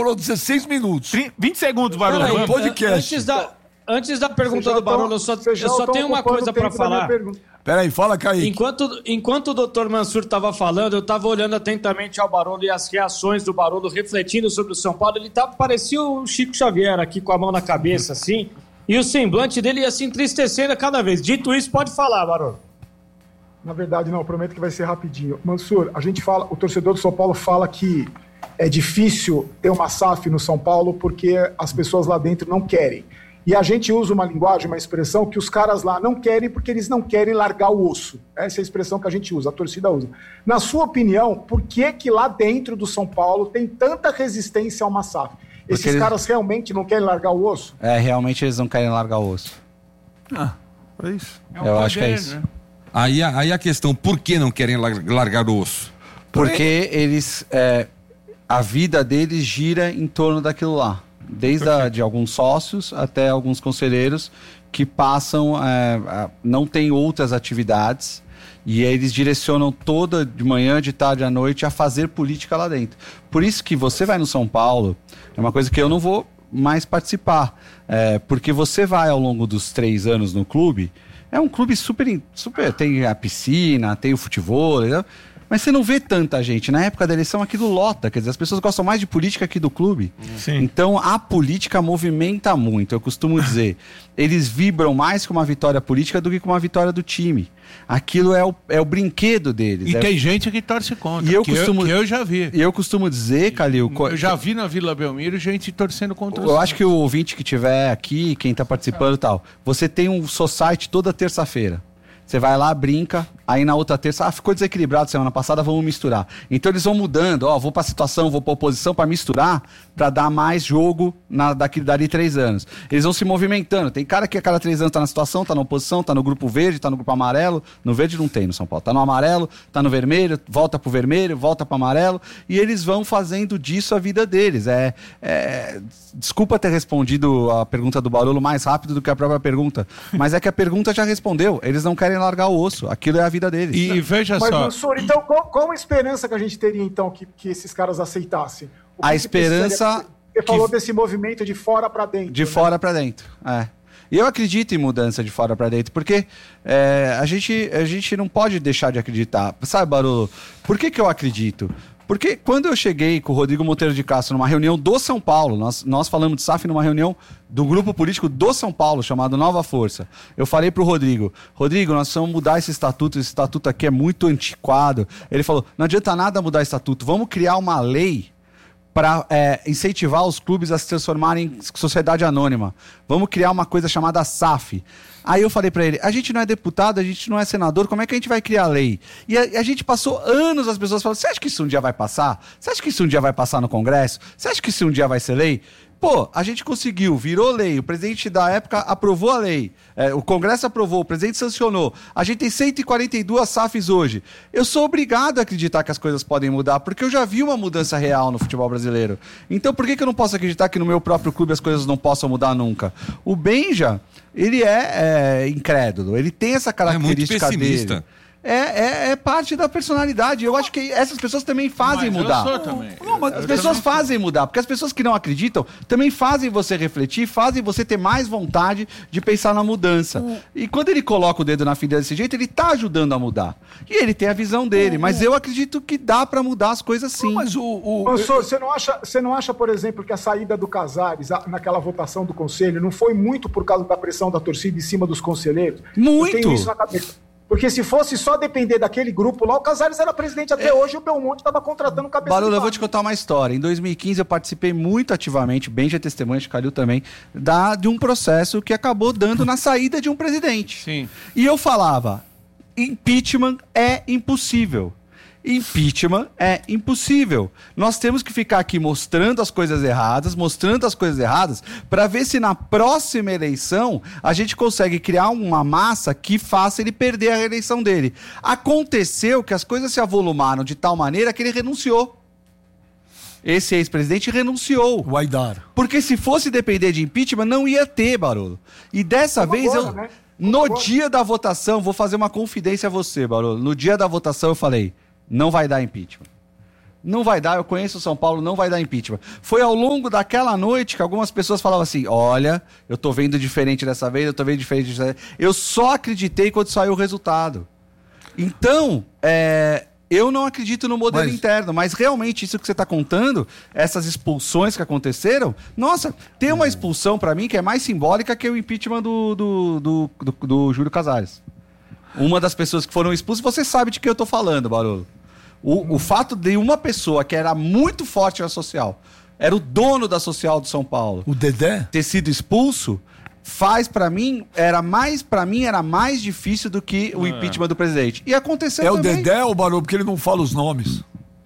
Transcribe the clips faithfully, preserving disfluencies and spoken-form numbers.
demorou dezesseis minutos. vinte segundos, Barolo. Peraí, um podcast. Antes da, antes da pergunta do Barolo, eu só, eu só tenho uma coisa para falar. Peraí, fala, Kaique. Enquanto, enquanto o doutor Mansur estava falando, eu estava olhando atentamente ao Barolo e as reações do Barolo, refletindo sobre o São Paulo. Ele tava, parecia o Chico Xavier aqui com a mão na cabeça, assim, e o semblante dele ia se entristecendo a cada vez. Dito isso, pode falar, Barolo. Na verdade, não, prometo que vai ser rapidinho. Mansur, a gente fala, o torcedor do São Paulo fala que é difícil ter uma S A F no São Paulo porque as pessoas lá dentro não querem. E a gente usa uma linguagem, uma expressão que os caras lá não querem porque eles não querem largar o osso. Essa é a expressão que a gente usa, a torcida usa. Na sua opinião, por que que lá dentro do São Paulo tem tanta resistência a uma S A F? Esses eles... caras realmente não querem largar o osso? É, realmente eles não querem largar o osso. Ah, é isso. É um Eu poder, acho que é isso. Né? Aí, aí a questão, por que não querem largar o osso? Porque eles, é, a vida deles gira em torno daquilo lá. Desde a, de alguns sócios até alguns conselheiros que passam, é, a, não tem outras atividades e eles direcionam toda de manhã, de tarde à noite a fazer política lá dentro. Por isso que você vai no São Paulo, é uma coisa que eu não vou mais participar, é, porque você vai ao longo dos três anos no clube, é um clube super, super, tem a piscina, tem o futebol, entendeu? Mas você não vê tanta gente. Na época da eleição, aquilo lota. Quer dizer, as pessoas gostam mais de política que do clube. Sim. Então, a política movimenta muito. Eu costumo dizer, eles vibram mais com uma vitória política do que com uma vitória do time. Aquilo é o, é o brinquedo deles. E é... tem gente que torce contra. E eu que, costumo... eu, que eu já vi. E eu costumo dizer, Calil... Eu já vi na Vila Belmiro gente torcendo contra o Eu acho que o ouvinte que tiver aqui, quem tá participando e tal, você tem um society toda terça-feira. Você vai lá, brinca, aí na outra terça, ah, ficou desequilibrado semana passada, vamos misturar. Então eles vão mudando, ó, vou pra situação, vou pra oposição pra misturar, pra dar mais jogo na, daqui, dali três anos. Eles vão se movimentando. Tem cara que a cada três anos tá na situação, tá na oposição, tá no grupo verde, tá no grupo amarelo. No verde não tem no São Paulo. Tá no amarelo, tá no vermelho, volta pro vermelho, volta pro amarelo. E eles vão fazendo disso a vida deles. É, é... Desculpa ter respondido a pergunta do Barolo mais rápido do que a própria pergunta, mas é que a pergunta já respondeu. Eles não querem largar o osso. Aquilo é a vida deles. E veja Mas, só... Mansur, então qual, qual a esperança que a gente teria, então, que, que esses caras aceitassem? O que A que esperança... Você falou que... desse movimento de fora para dentro. De né? fora para dentro, é. E eu acredito em mudança de fora para dentro, porque é, a, gente, a gente não pode deixar de acreditar. Sabe, Barolo, por que que eu acredito? Porque quando eu cheguei com o Rodrigo Monteiro de Castro numa reunião do São Paulo, nós, nós falamos de S A F numa reunião do grupo político do São Paulo, chamado Nova Força. Eu falei pro Rodrigo, Rodrigo, nós precisamos mudar esse estatuto, esse estatuto aqui é muito antiquado. Ele falou, não adianta nada mudar estatuto, vamos criar uma lei para é, incentivar os clubes a se transformarem em sociedade anônima. Vamos criar uma coisa chamada S A F. Aí eu falei para ele, a gente não é deputado, a gente não é senador, como é que a gente vai criar lei? E a, a gente passou anos, as pessoas falando, você acha que isso um dia vai passar? Você acha que isso um dia vai passar no Congresso? Você acha que isso um dia vai ser lei? Pô, a gente conseguiu, virou lei, o presidente da época aprovou a lei, é, o Congresso aprovou, o presidente sancionou, a gente tem cento e quarenta e duas S A Fs hoje. Eu sou obrigado a acreditar que as coisas podem mudar, porque eu já vi uma mudança real no futebol brasileiro. Então por que que eu não posso acreditar que no meu próprio clube as coisas não possam mudar nunca? O Benja, ele é, é incrédulo, ele tem essa característica é muito pessimista. dele. É, é, é parte da personalidade. Eu acho que essas pessoas também fazem Mas mudar. eu sou também. Não, mas Eu as pessoas também. fazem mudar, porque as pessoas que não acreditam também fazem você refletir, fazem você ter mais vontade de pensar na mudança. E quando ele coloca o dedo na ferida desse jeito, ele tá ajudando a mudar. E ele tem a visão dele, mas eu acredito que dá pra mudar as coisas sim. Não, mas o... o... Mansur, você não acha, você não acha, por exemplo, que a saída do Casares a- naquela votação do conselho não foi muito por causa da pressão da torcida em cima dos conselheiros? Muito! Eu tenho isso na cabeça. Porque se fosse só depender daquele grupo lá, o Casares era presidente até hoje e o Belmonte estava contratando cabeça Barulho, de eu vou pau. te contar uma história. Em dois mil e quinze eu participei muito ativamente, Benja testemunha, Calil também, da, de um processo que acabou dando na saída de um presidente. Sim. E eu falava, impeachment é impossível. Impeachment é impossível. Nós temos que ficar aqui mostrando as coisas erradas, mostrando as coisas erradas, para ver se na próxima eleição a gente consegue criar uma massa que faça ele perder a reeleição dele. Aconteceu que as coisas se avolumaram de tal maneira que ele renunciou. Esse ex-presidente renunciou. O Aidar. Porque se fosse depender de impeachment, não ia ter, Barolo. E dessa Como vez, agora, eu, né? no agora. dia da votação, vou fazer uma confidência a você, Barolo. No dia da votação eu falei, não vai dar impeachment. Não vai dar, eu conheço o São Paulo, não vai dar impeachment. Foi ao longo daquela noite que algumas pessoas falavam assim, olha, eu tô vendo diferente dessa vez, eu tô vendo diferente dessa vez. Eu só acreditei quando saiu o resultado. Então, é, eu não acredito no modelo Mas- interno, mas realmente isso que você tá contando, essas expulsões que aconteceram, nossa, tem uma expulsão pra mim que é mais simbólica que o impeachment do, do, do, do, do Júlio Casares. Uma das pessoas que foram expulsas, você sabe de que eu tô falando, Barolo. O, o fato de uma pessoa que era muito forte na social, era o dono da social do São Paulo, O Dedé? ter sido expulso, faz pra mim, era mais, para mim era mais difícil do que o impeachment do presidente. E aconteceu É o também. Dedé ou o Barolo? Porque ele não fala os nomes.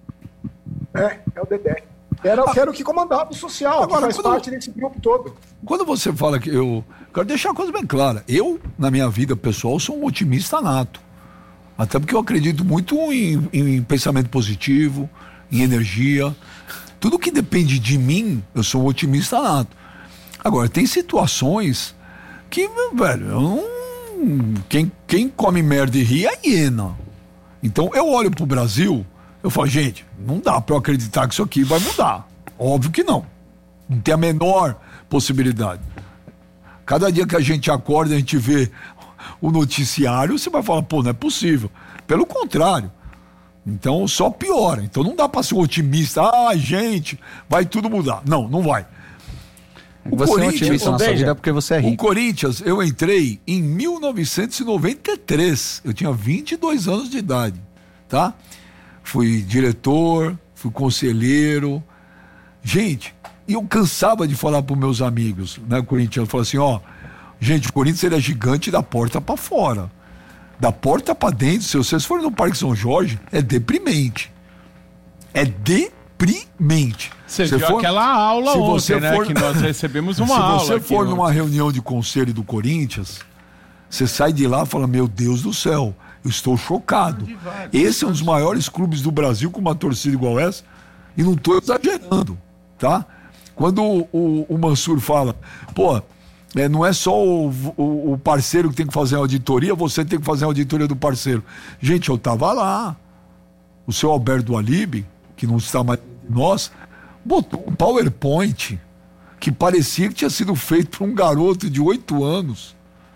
É, é o Dedé. Era, era o que comandava o social, Agora, que faz quando- parte desse grupo todo. Quando você fala que eu... Quero deixar uma coisa bem clara. Eu, na minha vida pessoal, sou um otimista nato. Até porque eu acredito muito em, em pensamento positivo, em energia. Tudo que depende de mim, eu sou um otimista nato. Agora, tem situações que, velho, eu não... Quem, quem come merda e ri é hiena. Então, eu olho pro Brasil, eu falo, gente, não dá pra eu acreditar que isso aqui vai mudar. Óbvio que não. Não tem a menor possibilidade. Cada dia que a gente acorda, a gente vê o noticiário, você vai falar, pô, não é possível. Pelo contrário. Então, só piora. Então, não dá pra ser um otimista. Ah, gente, vai tudo mudar. Não, não vai. O Você é um Corinthians- otimista na sua Veja, vida porque você é O rico. Corinthians, eu entrei em mil novecentos e noventa e três. Eu tinha vinte e dois anos de idade, tá? Fui diretor, fui conselheiro. Gente, e eu cansava de falar para meus amigos, né, corintianos, falar assim, ó, gente, o Corinthians ele é gigante da porta para fora. Da porta para dentro, se vocês forem no Parque São Jorge, é deprimente. É deprimente. Você Se viu for- aquela aula se ontem, você né? for- Que nós recebemos uma Se aula. você aqui for ontem. numa reunião de conselho do Corinthians, você sai de lá e fala, meu Deus do céu, eu estou chocado. Esse é um dos maiores clubes do Brasil com uma torcida igual essa, e não estou exagerando, tá? Quando o, o, o Mansur fala, pô, é, não é só o, o, o parceiro que tem que fazer a auditoria, você tem que fazer a auditoria do parceiro. Gente, eu tava lá. O seu Alberto Alibe, que não está mais entre nós, botou um PowerPoint que parecia que tinha sido feito por um garoto de oito anos.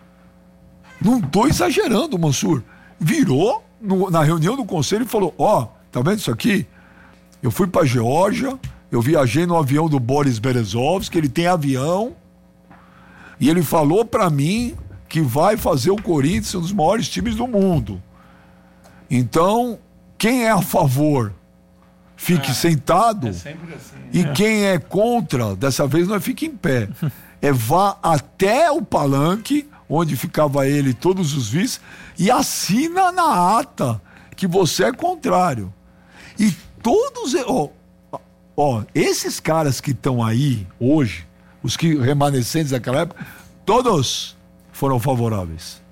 Não estou exagerando, Mansur. Virou no- na reunião do conselho e falou, ó, tá vendo isso aqui? Eu fui para Geórgia, eu viajei no avião do Boris Berezovsky, ele tem avião, e ele falou para mim que vai fazer o Corinthians um dos maiores times do mundo. Então, quem é a favor, fique sentado. É sempre assim. E quem é contra, dessa vez não é fique em pé. É vá até o palanque, onde ficava ele e todos os vices, e assina na ata que você é contrário. E todos. Ó, ó, esses caras que estão aí hoje, os que remanescentes daquela época, todos foram favoráveis.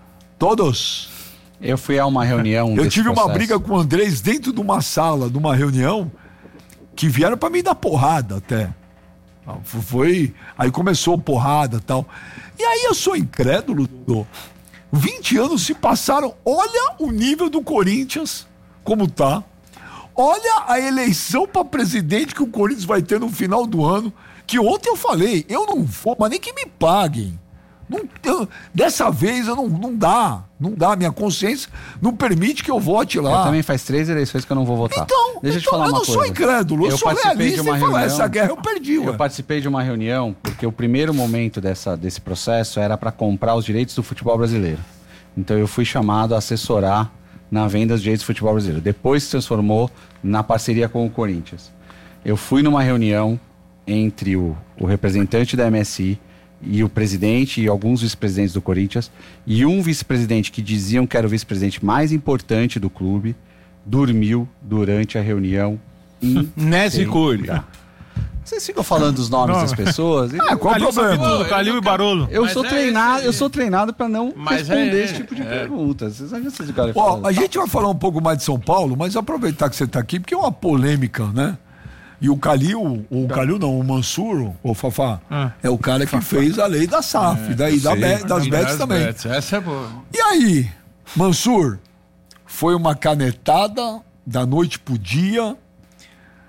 Todos. Eu fui a uma reunião. Eu desse tive uma processo. briga com o Andrés dentro de uma sala, de uma reunião, que vieram pra mim dar porrada até. F- Foi. Aí começou porrada e tal. E aí eu sou incrédulo, Dodô. vinte anos se passaram. Olha o nível do Corinthians, como tá. Olha a eleição pra presidente que o Corinthians vai ter no final do ano. Que ontem eu falei, eu não vou, mas nem que me paguem. Não, eu- dessa vez eu não, não dá. Não dá. Minha consciência não permite que eu vote lá. Eu também faz três eleições que eu não vou votar. Então, Deixa eu te então, falar eu uma não coisa. sou incrédulo, eu, sou participei realista de uma e falar, reunião- essa guerra eu perdi, ué. Eu participei de uma reunião porque o primeiro momento dessa, desse processo era para comprar os direitos do futebol brasileiro. Então eu fui chamado a assessorar na venda dos direitos do futebol brasileiro. Depois se transformou na parceria com o Corinthians. Eu fui numa reunião entre o, o representante da M S I e o presidente e alguns vice-presidentes do Corinthians, e um vice-presidente que diziam que era o vice-presidente mais importante do clube, dormiu durante a reunião. Nese Cury. inteira. Vocês ficam falando os nomes das pessoas? e- Ah, qual o Calil sabe problema? tudo, Calil e Barolo. eu Mas sou é treinado, esse- eu sou treinado para não Mas responder é- esse tipo de é. pergunta. Vocês acham que vocês ficarem Ó, falando? a gente vai falar um pouco mais de São Paulo, mas aproveitar que você está aqui, porque é uma polêmica, né? E o Calil, o Calil não, o Mansur, o Fafá, Ah. é o cara que fez a lei da S A F, daí da sei. Be- das E bets também. bets. Essa é boa. E aí, Mansur, foi uma canetada da noite pro dia,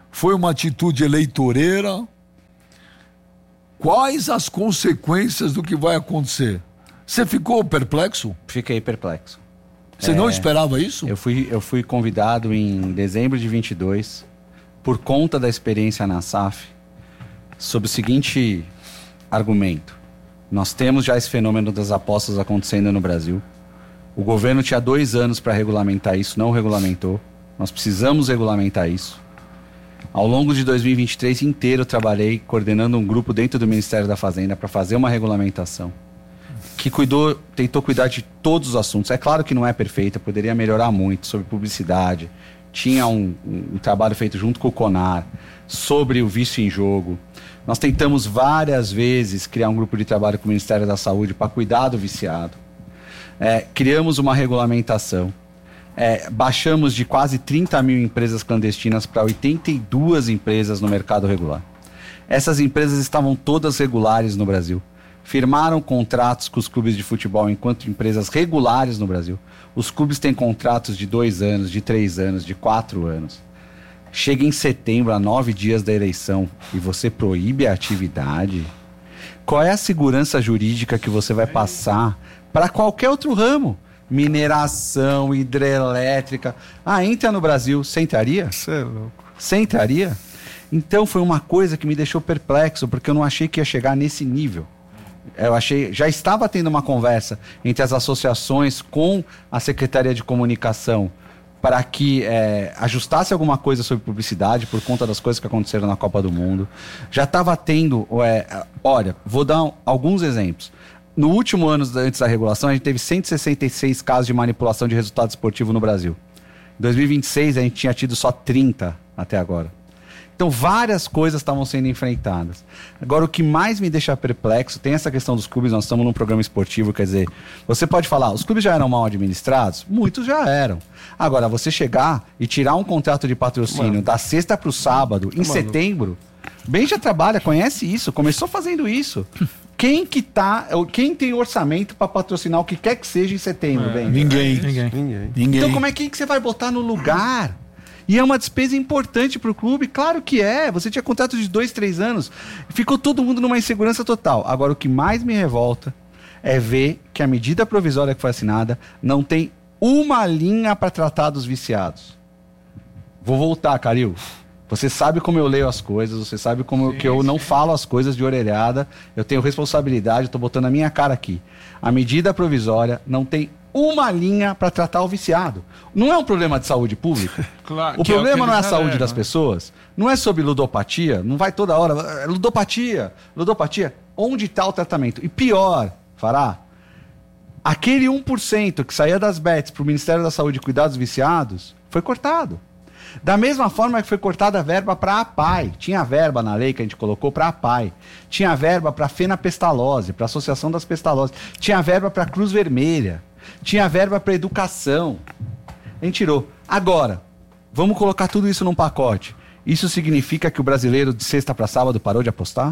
Foi uma atitude eleitoreira? Quais as consequências do que vai acontecer? Você ficou perplexo? Fiquei perplexo. Você é, não esperava isso? Eu fui, eu fui convidado em dezembro de vinte e dois, por conta da experiência na S A F, sob o seguinte argumento. Nós temos já esse fenômeno das apostas acontecendo no Brasil. O governo tinha dois anos para regulamentar isso, não regulamentou. Nós precisamos regulamentar isso. Ao longo de dois mil e vinte e três inteiro eu trabalhei coordenando um grupo dentro do Ministério da Fazenda para fazer uma regulamentação que cuidou, tentou cuidar de todos os assuntos. É claro que não é perfeita, poderia melhorar muito sobre publicidade. Tinha um, um, um trabalho feito junto com o CONAR sobre o vício em jogo. Nós tentamos várias vezes criar um grupo de trabalho com o Ministério da Saúde para cuidar do viciado. É, criamos uma regulamentação. É, baixamos de quase trinta mil empresas clandestinas para oitenta e duas empresas no mercado regular. Essas empresas estavam todas regulares no Brasil. Firmaram contratos com os clubes de futebol enquanto empresas regulares no Brasil. Os clubes têm contratos de dois anos, de três anos, de quatro anos. Chega em setembro, a nove dias da eleição, e você proíbe a atividade? Qual é a segurança jurídica que você vai passar para qualquer outro ramo? Mineração, hidrelétrica. Ah, entra no Brasil. Você entraria? Você é louco. Você entraria? Então foi uma coisa que me deixou perplexo, porque eu não achei que ia chegar nesse nível. Eu achei, já estava tendo uma conversa entre as associações com a Secretaria de Comunicação para que é, ajustasse alguma coisa sobre publicidade por conta das coisas que aconteceram na Copa do Mundo. Já estava tendo... É, olha, vou dar um, alguns exemplos. No último ano antes da regulação, a gente teve cento e sessenta e seis casos de manipulação de resultado esportivo no Brasil. Em dois mil e vinte e seis, a gente tinha tido só trinta até agora. Então, várias coisas estavam sendo enfrentadas. Agora, o que mais me deixa perplexo, tem essa questão dos clubes, nós estamos num programa esportivo, quer dizer, você pode falar, os clubes já eram mal administrados? Muitos já eram. Agora, você chegar e tirar um contrato de patrocínio Mano. da sexta para o sábado, em Mano. setembro, bem já trabalha, conhece isso, começou fazendo isso. Quem que tá, quem tem orçamento para patrocinar o que quer que seja em setembro, é, bem? Ninguém. Ninguém. Ninguém. Ninguém. Então como é que, que você vai botar no lugar? E é uma despesa importante para o clube? Claro que é. Você tinha contrato de dois, três anos. Ficou todo mundo numa insegurança total. Agora, o que mais me revolta é ver que a medida provisória que foi assinada não tem uma linha para tratar dos viciados. Vou voltar, Caril. Você sabe como eu leio as coisas, você sabe como sim, eu, que eu sim. não falo as coisas de orelhada, eu tenho responsabilidade, estou botando a minha cara aqui. A medida provisória não tem uma linha para tratar o viciado. Não é um problema de saúde pública. Claro, o problema é o não é a saúde eram, das né? pessoas, não é sobre ludopatia, não vai toda hora, ludopatia, ludopatia, onde está o tratamento? E pior, Fará, aquele um por cento que saía das bets para o Ministério da Saúde cuidar dos viciados, foi cortado. Da mesma forma que foi cortada a verba para a APAI. Tinha verba na lei que a gente colocou para a APAI. Tinha verba para a Fenapestalose, para a Associação das Pestaloses. Tinha verba para a Cruz Vermelha. Tinha verba para educação. A gente tirou. Agora, vamos colocar tudo isso num pacote. Isso significa que o brasileiro de sexta para sábado parou de apostar?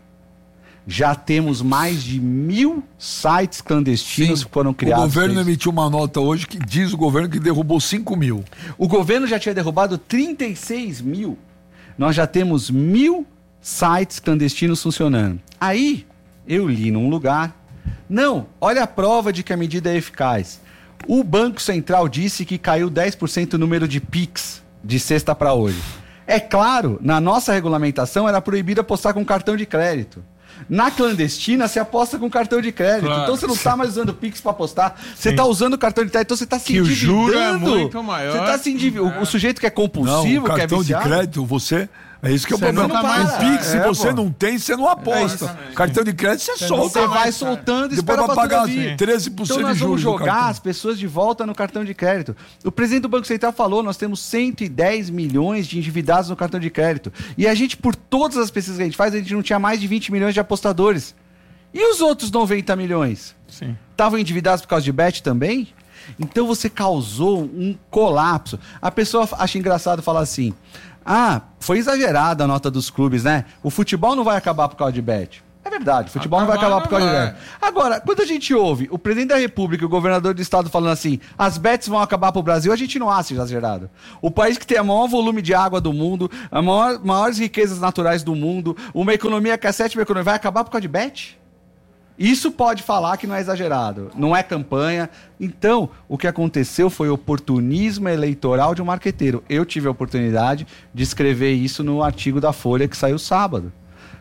Já temos mais de mil sites clandestinos Sim, que foram criados. O governo emitiu uma nota hoje que diz o governo que derrubou cinco mil. O governo já tinha derrubado trinta e seis mil. Nós já temos mil sites clandestinos funcionando. Aí, eu li num lugar... Não, olha a prova de que a medida é eficaz. O Banco Central disse que caiu dez por cento o número de Pix de sexta para hoje. É claro, na nossa regulamentação era proibido apostar com cartão de crédito. Na clandestina, você aposta com cartão de crédito. Claro. Então você não está mais usando o Pix para apostar. Você está usando o cartão de crédito. Então você está se que endividando. O juro é muito maior. Você está se endividando. É. O sujeito que é compulsivo, não, o que é cartão viciado, de crédito, você... É isso que é o problema. O Pix, se é, você pô. não tem, você não aposta. É cartão de crédito, você, você solta. Você vai soltando e depois vai pagar treze por cento então nós de juros. Vamos jogar as pessoas de volta no cartão de crédito. O presidente do Banco Central falou, nós temos cento e dez milhões de endividados no cartão de crédito. E a gente, por todas as pesquisas que a gente faz, a gente não tinha mais de vinte milhões de apostadores. E os outros noventa milhões? Estavam endividados por causa de bet também? Então você causou um colapso. A pessoa acha engraçado falar assim... Ah, foi exagerada a nota dos clubes, né? O futebol não vai acabar por causa de bet. É verdade, futebol não vai acabar por causa de greve. Agora, quando a gente ouve o presidente da República e o governador do estado falando assim, as bets vão acabar pro Brasil, a gente não acha exagerado. O país que tem o maior volume de água do mundo, as maior, maiores riquezas naturais do mundo, uma economia que é a sétima economia, vai acabar por causa de bet? Isso pode falar que não é exagerado, não é campanha. Então, o que aconteceu foi oportunismo eleitoral de um marqueteiro. Eu tive a oportunidade de escrever isso no artigo da Folha que saiu sábado.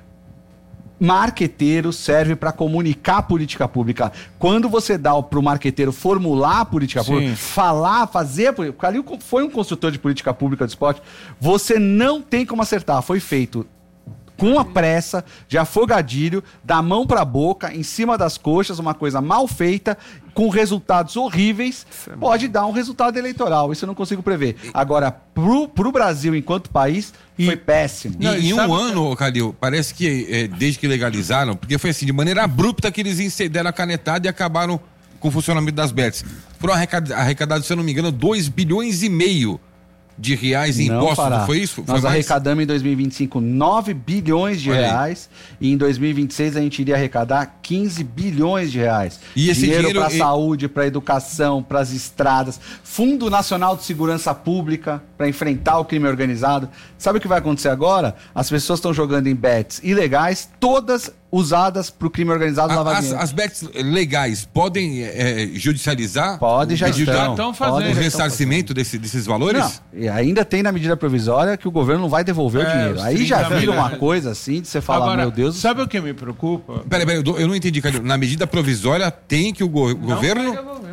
Marqueteiro serve para comunicar política pública. Quando você dá para o marqueteiro formular a política Sim. pública, falar, fazer, porque ali foi um construtor de política pública do esporte, você não tem como acertar. Foi feito com a pressa, de afogadilho, da mão para a boca, em cima das coxas, uma coisa mal feita, com resultados horríveis, pode dar um resultado eleitoral. Isso eu não consigo prever. Agora, pro, pro Brasil, enquanto país, foi péssimo. E, Não, em sabe- um ano, Calil, parece que é, desde que legalizaram, porque foi assim, de maneira abrupta que eles deram a canetada e acabaram com o funcionamento das bets. Foram arrecad- arrecadados, se eu não me engano, dois bilhões e meio de reais em Não, impostos, Pará. não foi isso? Nós foi mais? arrecadamos em dois mil e vinte e cinco nove bilhões de Olha aí. reais e em dois mil e vinte e seis a gente iria arrecadar quinze bilhões de reais. E esse dinheiro dinheiro para e- saúde, para educação, para as estradas, Fundo Nacional de Segurança Pública para enfrentar o crime organizado. Sabe o que vai acontecer agora? As pessoas estão jogando em bets ilegais, todas usadas para o crime organizado A- lavar As, dinheiro. as bets legais podem é, judicializar? Pode, já Pedir estão. estão Pode, fazendo. O já estão ressarcimento desse- desses valores? Não, e ainda tem na medida provisória que o governo não vai devolver o É, dinheiro. os Aí já trinta vira uma milhões. coisa assim de você falar, Agora, meu Deus. sabe o que me preocupa? Peraí, peraí, eu, dou- eu não entendi, Calil. Na medida provisória tem que o, go- o governo...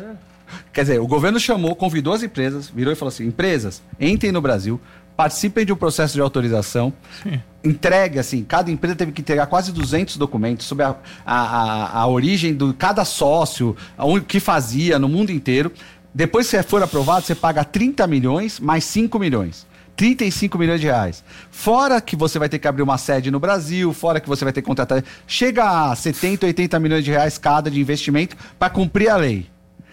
Quer dizer, o governo chamou, convidou as empresas, virou e falou assim: empresas, entrem no Brasil, participem de um processo de autorização, entregue, assim, cada empresa teve que entregar quase duzentos documentos sobre a, a, a, a origem de cada sócio, o que fazia no mundo inteiro. Depois, se for aprovado, você paga trinta milhões mais cinco milhões. trinta e cinco milhões de reais. Fora que você vai ter que abrir uma sede no Brasil, fora que você vai ter que contratar. Chega a setenta, oitenta milhões de reais cada de investimento para cumprir a lei.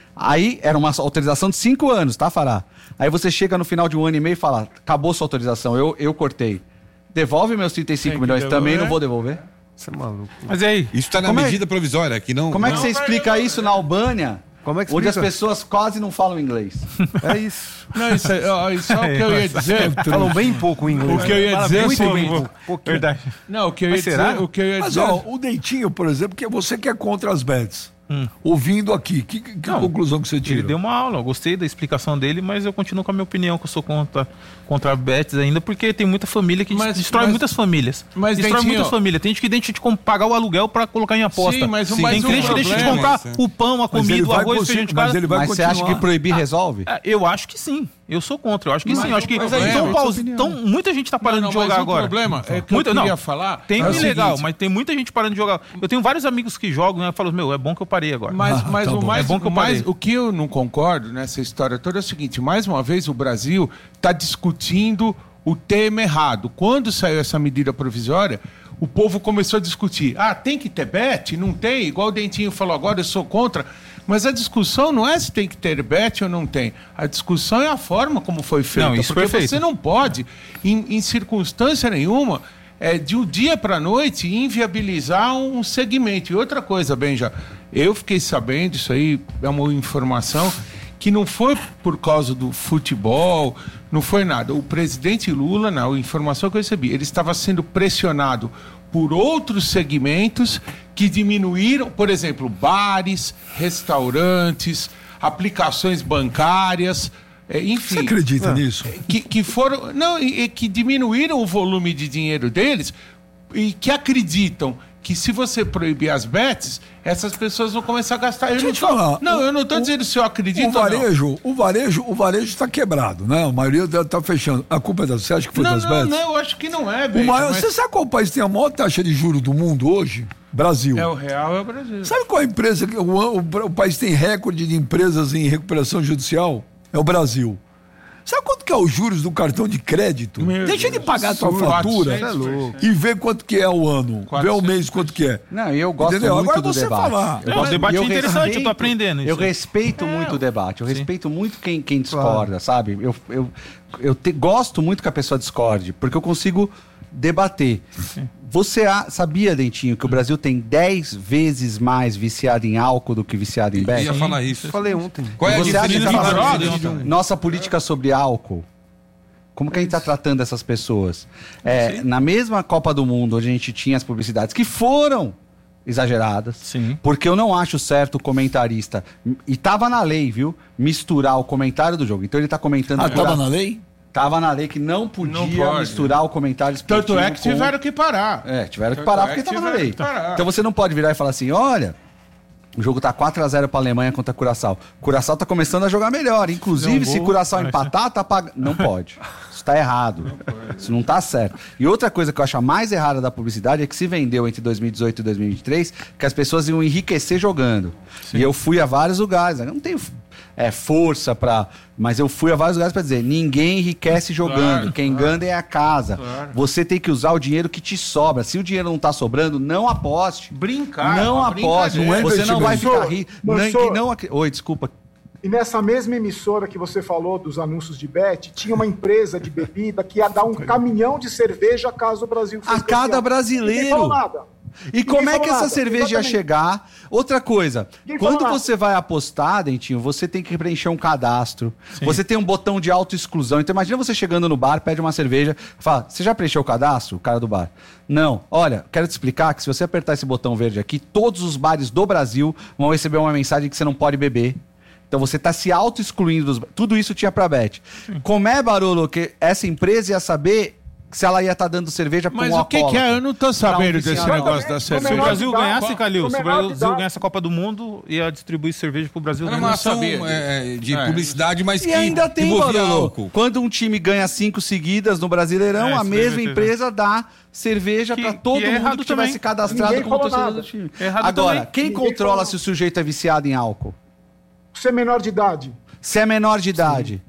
Aí era uma autorização de cinco anos, tá, Fará? Aí você chega no final de um ano e meio e fala: acabou sua autorização, eu, eu cortei. Devolve meus trinta e cinco Tem que milhões, também devolver. não vou devolver. Você é maluco. Mas aí, Isso está na Como é- medida provisória, que não... Como é que não- você explica isso na Albânia? Como é que Onde as explica? pessoas quase não falam inglês. É isso. não, isso, é- ó, isso é o que eu ia dizer. Falam bem pouco inglês. O que eu ia Fala dizer é o muito seguinte. pouco. Pouquinho. Verdade. Não, o que eu ia Mas será? dizer, o que eu ia Mas dizer. ó, o Dentinho, por exemplo, que é você que é contra as bets. Hum. Ouvindo aqui, que, que Não, conclusão que você tira? Ele deu uma aula, eu gostei da explicação dele, mas eu continuo com a minha opinião, que eu sou contra, contra a Betis ainda, porque tem muita família que Mas- destrói mas- muitas famílias. mas, destrói Dentinho, muitas famílias. Tem gente que deixa de com- pagar o aluguel pra colocar em aposta. Sim, mas o- Tem mas o cliente que deixa de problema- comprar Mas, o pão, a Mas comida, ele o vai arroz, o conseguir- feijão de mas casa. ele vai Mas você acha continuar. que proibir resolve? Ah, Eu acho que sim. Eu sou contra. Eu acho que Mas sim. Eu acho o que problema- tão é, paus- tão- muita gente tá parando Não, de não, jogar mas agora. O problema é que Muita- eu queria não, falar. Tem é o ilegal, seguinte, mas tem muita gente parando de jogar. Eu tenho vários amigos que jogam, né? Eu falo, meu, é bom que eu parei agora. Mas, mas tá o bom. mais, É bom que eu o, mais parei. o que eu não concordo nessa história toda é o seguinte: mais uma vez o Brasil está discutindo o tema errado. Quando saiu essa medida provisória, o povo começou a discutir. Ah, tem que ter bet? Não tem? Igual o Dentinho falou agora, eu sou contra. Mas a discussão não é se tem que ter bet ou não tem. A discussão é a forma como foi feita. Não, isso porque perfeito. você não pode, em, em circunstância nenhuma, é, de um dia para a noite, inviabilizar um segmento. E outra coisa, Benja, eu fiquei sabendo, isso aí é uma informação, que não foi por causa do futebol, não foi nada. O presidente Lula, na informação que eu recebi, ele estava sendo pressionado por outros segmentos que diminuíram, por exemplo, bares, restaurantes, aplicações bancárias, é, enfim. Você acredita nisso? Que, que foram. Não, e, e que diminuíram o volume de dinheiro deles e que acreditam que se você proibir as bets, essas pessoas vão começar a gastar. Eu Deixa não eu te tô, falar, não, o- eu não estou o- dizendo se eu acredito O ou não. varejo, o varejo, o varejo está quebrado, né? A maioria está fechando. A culpa é da. Você acha que foi Não, das não, bets? não, eu acho que não é, O Benja, maior, mas Você sabe qual país tem a maior taxa de juros do mundo hoje? Brasil. é o real, é o Brasil. Sabe qual é a empresa que o, o, o país tem recorde de empresas em recuperação judicial? É o Brasil. Sabe quanto que é os juros do cartão de crédito? Meu Deixa Deus, de pagar a tua absurdo. fatura quatrocentos por cento. e ver quanto que é o ano. Ver o quatrocentos mês quanto que é. Não, e eu gosto Entendeu? muito Agora do você debate. falar. Eu É, gosto- o debate e eu é interessante, eu tô respeito- aprendendo Eu isso. respeito muito o debate, eu Sim. respeito muito quem, quem discorda, sabe? Eu, eu, eu te- gosto muito que a pessoa discorde, porque eu consigo debater. Você a- sabia, Dentinho, que o Brasil tem dez vezes mais viciado em álcool do que viciado em Eu bet? ia falar isso. Falei ontem. Qual é a Você acha que diferença? a nossa, de um- nossa política sobre álcool, como que a gente está tratando essas pessoas? É, na mesma Copa do Mundo, onde a gente tinha as publicidades que foram exageradas, Sim. porque eu não acho certo o comentarista, e tava na lei, viu, misturar o comentário do jogo. Então ele tá comentando... Ah, por- tava na lei? Tava na lei que não podia Não pode. misturar o comentário esportivo Tanto é que com- tiveram que parar. É, tiveram que Tanto parar é porque que tava na tiveram lei. que parar. Então você não pode virar e falar assim, olha, o jogo tá quatro a zero pra Alemanha contra Curaçao. Curaçao tá começando a jogar melhor. Inclusive, Fizer um se gol, Curaçao vai empatar, tá pagando. Não pode. Isso tá errado. Isso não tá certo. E outra coisa que eu acho a mais errada da publicidade é que se vendeu entre dois mil e dezoito e dois mil e vinte e três que as pessoas iam enriquecer jogando. E eu fui a vários lugares. Eu não tenho é, força pra... Mas eu fui a vários lugares pra dizer, ninguém enriquece jogando. Claro, Quem ganha é a casa. Claro. Você tem que usar o dinheiro que te sobra. Se o dinheiro não tá sobrando, não aposte. Brincar. Não uma aposte. brincadeira. Não é Você não vai ficar Mansur, rico. Mansur. Não, não, acri- Oi, desculpa. E nessa mesma emissora que você falou dos anúncios de bet, tinha uma empresa de bebida que ia dar um caminhão de cerveja caso o Brasil fosse A cada campeão. brasileiro. Ninguém falou nada. E Ninguém como é falou que essa nada. cerveja ia Exatamente. chegar? Outra coisa, Ninguém falou quando nada. você vai apostar, Dentinho, você tem que preencher um cadastro. Você tem um botão de auto-exclusão. Então imagina você chegando no bar, pede uma cerveja, fala, você já preencheu o cadastro? O cara do bar. Não. Olha, quero te explicar que se você apertar esse botão verde aqui, todos os bares do Brasil vão receber uma mensagem que você não pode beber. Então você está se auto-excluindo dos... Tudo isso tinha pra Bet. Como é, Barolo, que essa empresa ia saber se ela ia estar dando cerveja para um Mas o que, que é? Eu não tô sabendo Pra um desse viciado. negócio da Eu Se o também, cerveja. Brasil Menor de ganhasse, idade. Calil, Com se o menor de Brasil idade. ganhasse a Copa do Mundo, ia distribuir cerveja pro Brasil. Era né? uma não ação sabia é, de É. publicidade, mas E que ainda tem, envolvia Barolo. álcool. Quando um time ganha cinco seguidas no Brasileirão, É, a isso mesma deve ter. empresa dá cerveja Que- para todo que é mundo errado que tivesse também. cadastrado Ninguém como falou torcedor nada. do time. É errado Agora, também. quem Ninguém controla falou. se o sujeito é viciado em álcool? Você é menor de idade. Se é menor de idade.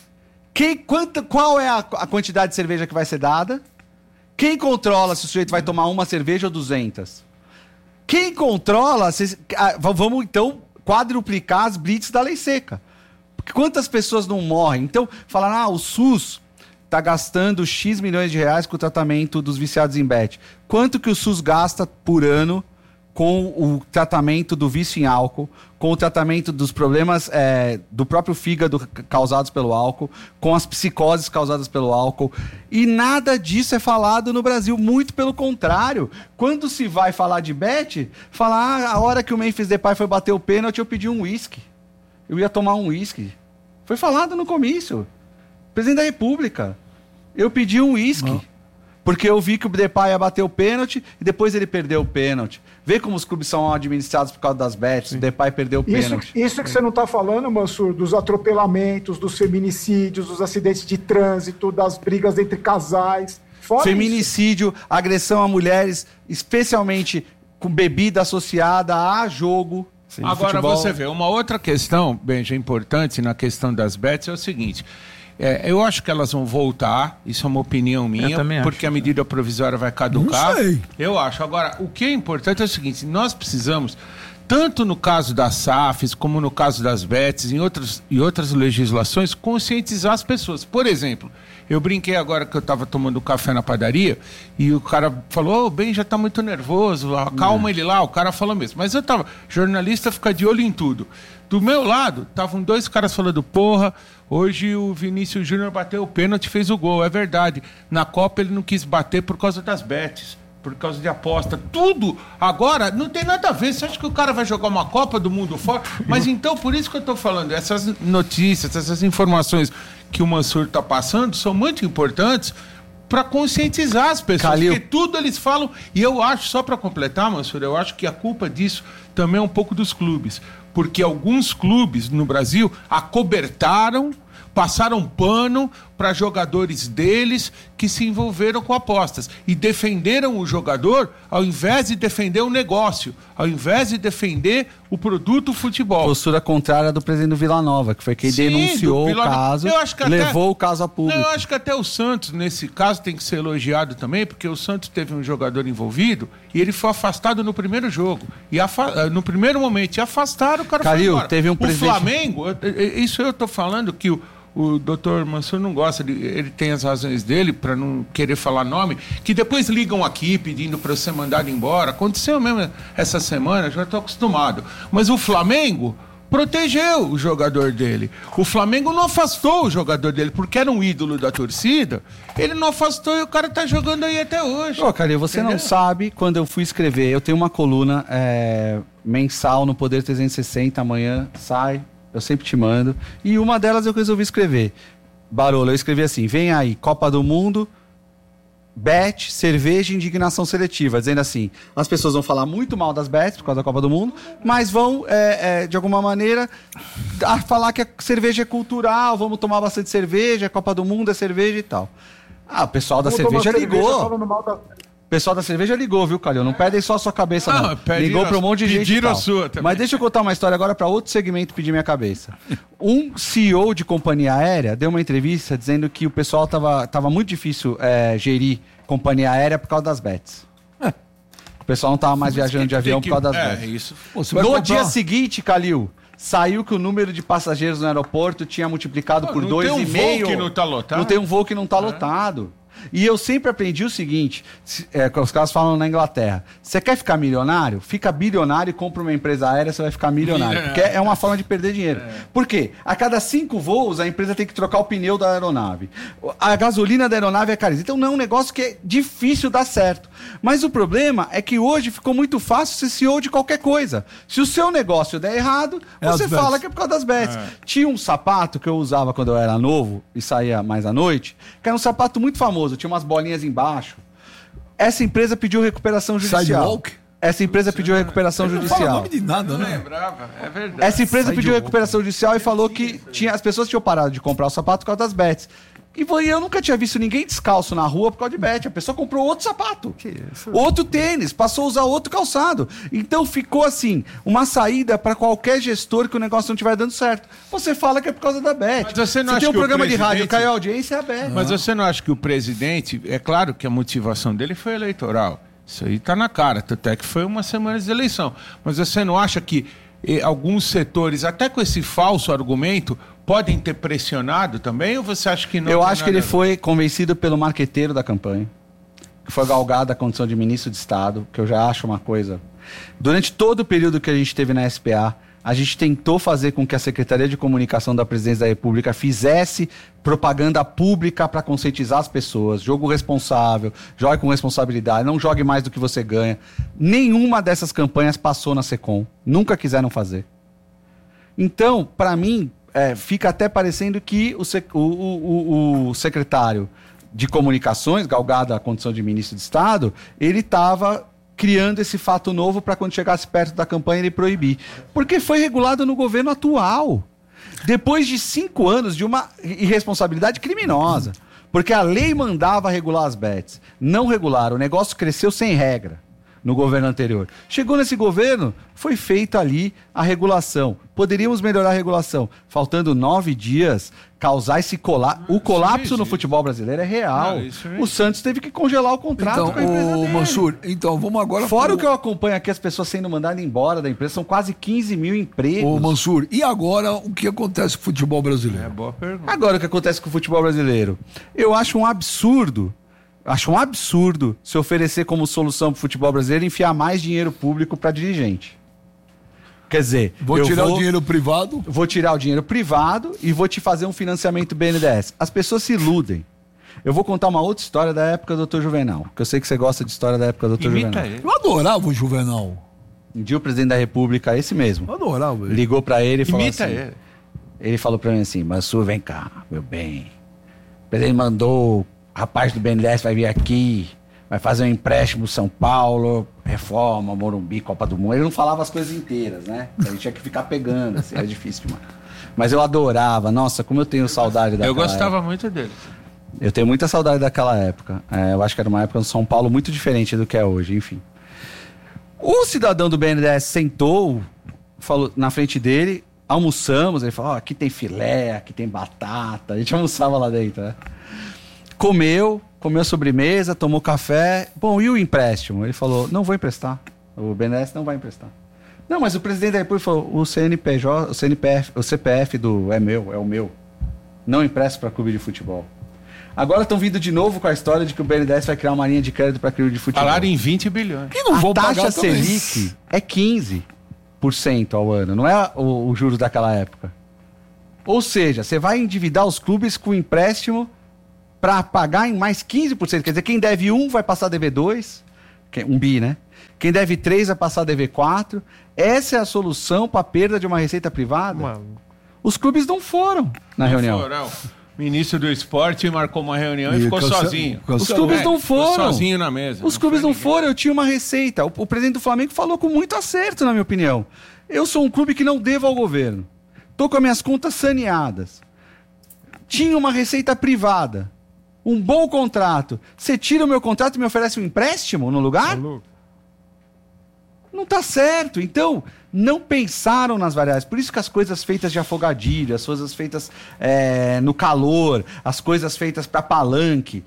Quem, quanta, qual é a, a quantidade de cerveja que vai ser dada? Quem controla se o sujeito vai tomar uma cerveja ou duzentas? Quem controla... Se, ah, v- vamos, então, quadruplicar as blitz da lei seca. Porque quantas pessoas não morrem? Então, falar, ah, o SUS está gastando X milhões de reais com o tratamento dos viciados em bet. Quanto que o SUS gasta por ano com o tratamento do vício em álcool, com o tratamento dos problemas é, do próprio fígado c- causados pelo álcool, com as psicoses causadas pelo álcool. E nada disso é falado no Brasil, muito pelo contrário. Quando se vai falar de bet, falar, ah, a hora que o Memphis Depay foi bater o pênalti, eu pedi um uísque. Eu ia tomar um uísque. Foi falado no comício. Presidente da República. Eu pedi um uísque. Porque eu vi que o Depay ia bater o pênalti e depois ele perdeu o pênalti. Vê como os clubes são administrados por causa das bets. O Depay perdeu o Isso, pênalti. isso que você não está falando, Mansur, dos atropelamentos, dos feminicídios, dos acidentes de trânsito, das brigas entre casais. Fora Feminicídio, agressão a mulheres, especialmente com bebida associada a jogo. no Agora futebol. você vê, uma outra questão, Benja, importante na questão das bets é o seguinte. é, eu acho que elas vão voltar, isso é uma opinião minha, também acho. porque a medida provisória vai caducar. Não sei. Eu acho. Agora, o que é importante é o seguinte, nós precisamos, tanto no caso das S A Fs, como no caso das bets, em outras, em outras legislações, conscientizar as pessoas. Por exemplo, eu brinquei agora que eu estava tomando café na padaria e o cara falou, ô, bem, já tá muito nervoso, acalma ele lá, o cara falou mesmo. Mas eu tava, jornalista fica de olho em tudo. Do meu lado, estavam dois caras falando, porra, hoje o Vinícius Júnior bateu o pênalti e fez o gol, é verdade. Na Copa ele não quis bater por causa das bets, por causa de aposta, tudo. Agora, não tem nada a ver, você acha que o cara vai jogar uma Copa do Mundo fora? Mas então, por isso que eu tô falando, essas notícias, essas informações que o Mansur tá passando são muito importantes para conscientizar as pessoas, Calil. porque tudo eles falam, e eu acho, só para completar, Mansur, eu acho que a culpa disso também é um pouco dos clubes, porque alguns clubes no Brasil acobertaram, passaram pano para jogadores deles que se envolveram com apostas e defenderam o jogador ao invés de defender o negócio, ao invés de defender o produto futebol. Postura contrária do presidente do Vila Nova, que foi quem Sim, denunciou do o Vila Nova. caso, Eu acho que até- levou o caso a Não, público. eu acho que até o Santos, nesse caso, tem que ser elogiado também, porque o Santos teve um jogador envolvido e ele foi afastado no primeiro jogo. E afa- no primeiro momento, e afastaram, o cara Calil, foi embora. teve um o presidente- Flamengo, eu- eu- isso eu tô falando que o, o doutor Mansur não gosta, de, ele tem as razões dele para não querer falar nome, que depois ligam aqui pedindo para ser mandado embora. Aconteceu mesmo essa semana, já estou acostumado. Mas o Flamengo protegeu o jogador dele. O Flamengo não afastou o jogador dele, porque era um ídolo da torcida. Ele não afastou e o cara tá jogando aí até hoje. Ô, Calil, você Entendeu? Não sabe, quando eu fui escrever, eu tenho uma coluna é, mensal no Poder trezentos e sessenta, amanhã sai, eu sempre te mando. E uma delas eu resolvi escrever. Barolo, eu escrevi assim, vem aí, Copa do Mundo, bet, cerveja e indignação seletiva, dizendo assim, as pessoas vão falar muito mal das bets por causa da Copa do Mundo, mas vão, é, é, de alguma maneira, a falar que a cerveja é cultural, vamos tomar bastante cerveja, a Copa do Mundo é cerveja e tal. Ah, o pessoal da Vamos cerveja ligou. Cerveja, O pessoal da cerveja ligou, viu, Calil? Não pedem só a sua cabeça, não. não. Ligou para um monte de gente e tal. Sua também. Mas deixa eu contar uma história agora para outro segmento pedir minha cabeça. Um C E O de companhia aérea deu uma entrevista dizendo que o pessoal tava, tava muito difícil é, gerir companhia aérea por causa das bets. É. O pessoal não tava mais viajando de avião que, por causa das é, bets. Isso. Pô, no comprar... dia seguinte, Calil, saiu que o número de passageiros no aeroporto tinha multiplicado Pô, por dois e meio. Não tem um voo que não tá lotado. Não tem um voo que não tá é. lotado. E eu sempre aprendi o seguinte, é, os caras falam na Inglaterra, você quer ficar milionário? Fica bilionário e compra uma empresa aérea, você vai ficar milionário. Porque é uma forma de perder dinheiro. É. Por quê? A cada cinco voos, a empresa tem que trocar o pneu da aeronave. A gasolina da aeronave é caríssima. Então não é um negócio que é difícil dar certo. Mas o problema é que hoje ficou muito fácil ser C E O de qualquer coisa. Se o seu negócio der errado, é você fala bets. que é por causa das bets. É. Tinha um sapato que eu usava quando eu era novo e saía mais à noite, que era um sapato muito famoso. Tinha umas bolinhas embaixo. Essa empresa pediu recuperação judicial. Sidewalk? Essa empresa pediu recuperação eu judicial. Não fala nome de nada, né? Não lembrava, é verdade. Essa empresa Sidewalk. pediu recuperação judicial e falou que tinha, as pessoas tinham parado de comprar o sapato por causa das bets. E eu nunca tinha visto ninguém descalço na rua por causa de bet. A pessoa comprou outro sapato, outro tênis, passou a usar outro calçado. Então ficou assim, uma saída para qualquer gestor que o negócio não estiver dando certo. Você fala que é por causa da bet. Mas você não Se acha tem um que programa o presidente... de rádio, caiu a audiência, é a bet. Mas você não acha que o presidente... É claro que a motivação dele foi eleitoral. Isso aí tá na cara. Até que foi uma semana de eleição. Mas você não acha que eh, alguns setores, até com esse falso argumento, podem ter pressionado também, ou você acha que não? Eu acho que ele foi convencido pelo marqueteiro da campanha, que foi galgado a condição de ministro de Estado, que eu já acho uma coisa... Durante todo o período que a gente teve na S P A, a gente tentou fazer com que a Secretaria de Comunicação da Presidência da República fizesse propaganda pública para conscientizar as pessoas. Jogo responsável, jogue com responsabilidade, não jogue mais do que você ganha. Nenhuma dessas campanhas passou na SECOM. Nunca quiseram fazer. Então, para mim... É, fica até parecendo que o, sec, o, o, o secretário de comunicações, galgado a condição de ministro de Estado, ele estava criando esse fato novo para quando chegasse perto da campanha ele proibir. Porque foi regulado no governo atual. Depois de cinco anos de uma irresponsabilidade criminosa. Porque a lei mandava regular as bets. Não regularam. O negócio cresceu sem regra no governo anterior. Chegou nesse governo, foi feita ali a regulação. Poderíamos melhorar a regulação. Faltando nove dias, causar esse colapso. O colapso no futebol brasileiro é real. Não, o Santos teve que congelar o contrato então, com a empresa o dele. Mansur, então vamos agora... Fora pro... o que eu acompanho aqui, as pessoas sendo mandadas embora da empresa, são quase quinze mil empregos. Ô Mansur, e agora o que acontece com o futebol brasileiro? É boa pergunta. Agora o que acontece com o futebol brasileiro? Eu acho um absurdo Acho um absurdo se oferecer como solução para o futebol brasileiro enfiar mais dinheiro público para dirigente. Quer dizer, vou tirar vou, o dinheiro privado? Vou tirar o dinheiro privado e vou te fazer um financiamento B N D E S. As pessoas se iludem. Eu vou contar uma outra história da época do doutor Juvenal, que eu sei que você gosta de história da época do doutor Juvenal. Ele. Eu adorava o Juvenal. Um dia o presidente da República, esse mesmo, eu adorava ele. Ligou para ele e falou Imita assim... ele. Ele falou para mim assim, Mansur, vem cá, meu bem. O presidente mandou... Rapaz do B N D E S vai vir aqui, vai fazer um empréstimo São Paulo, reforma, Morumbi, Copa do Mundo. Ele não falava as coisas inteiras, né? A gente tinha que ficar pegando, assim, era difícil demais. Mas eu adorava, nossa, como eu tenho saudade daquela Eu gostava época. muito dele. Eu tenho muita saudade daquela época. É, eu acho que era uma época no São Paulo muito diferente do que é hoje, enfim. O cidadão do B N D E S sentou, falou na frente dele, almoçamos, ele falou, oh, aqui tem filé, aqui tem batata. A gente almoçava lá dentro, né? Comeu, comeu sobremesa, tomou café. Bom, e o empréstimo? Ele falou, não vou emprestar. O B N D E S não vai emprestar. Não, mas o presidente da República falou, o C N P J, o C N P F, o C P F do é meu, é o meu. não empresta para clube de futebol. Agora estão vindo de novo com a história de que o B N D E S vai criar uma linha de crédito para clube de futebol. Falaram em vinte bilhões. E não vão A taxa pagar também. Selic é quinze por cento ao ano, não é o, o juros daquela época. Ou seja, você vai endividar os clubes com empréstimo para pagar em mais quinze por cento. Quer dizer, quem deve um vai passar a dever dois, um bi, né? Quem deve três vai passar a dever quatro. Essa é a solução para a perda de uma receita privada? Maluco. Os clubes não foram na Não reunião. foram. O ministro do esporte marcou uma reunião e, E ficou cance- sozinho. cancelou. Os clubes É, não ficou foram. sozinho na mesa. Os clubes foi não ninguém. foram, eu tinha uma receita. O, o presidente do Flamengo falou com muito acerto, na minha opinião. Eu sou um clube que não devo ao governo. Tô com as minhas contas saneadas. Tinha uma receita privada. Um bom contrato. Você tira o meu contrato e me oferece um empréstimo no lugar? Maluco. Não tá certo. Então, não pensaram nas variáveis. Por isso que as coisas feitas de afogadilho, as coisas feitas é, no calor, as coisas feitas para palanque,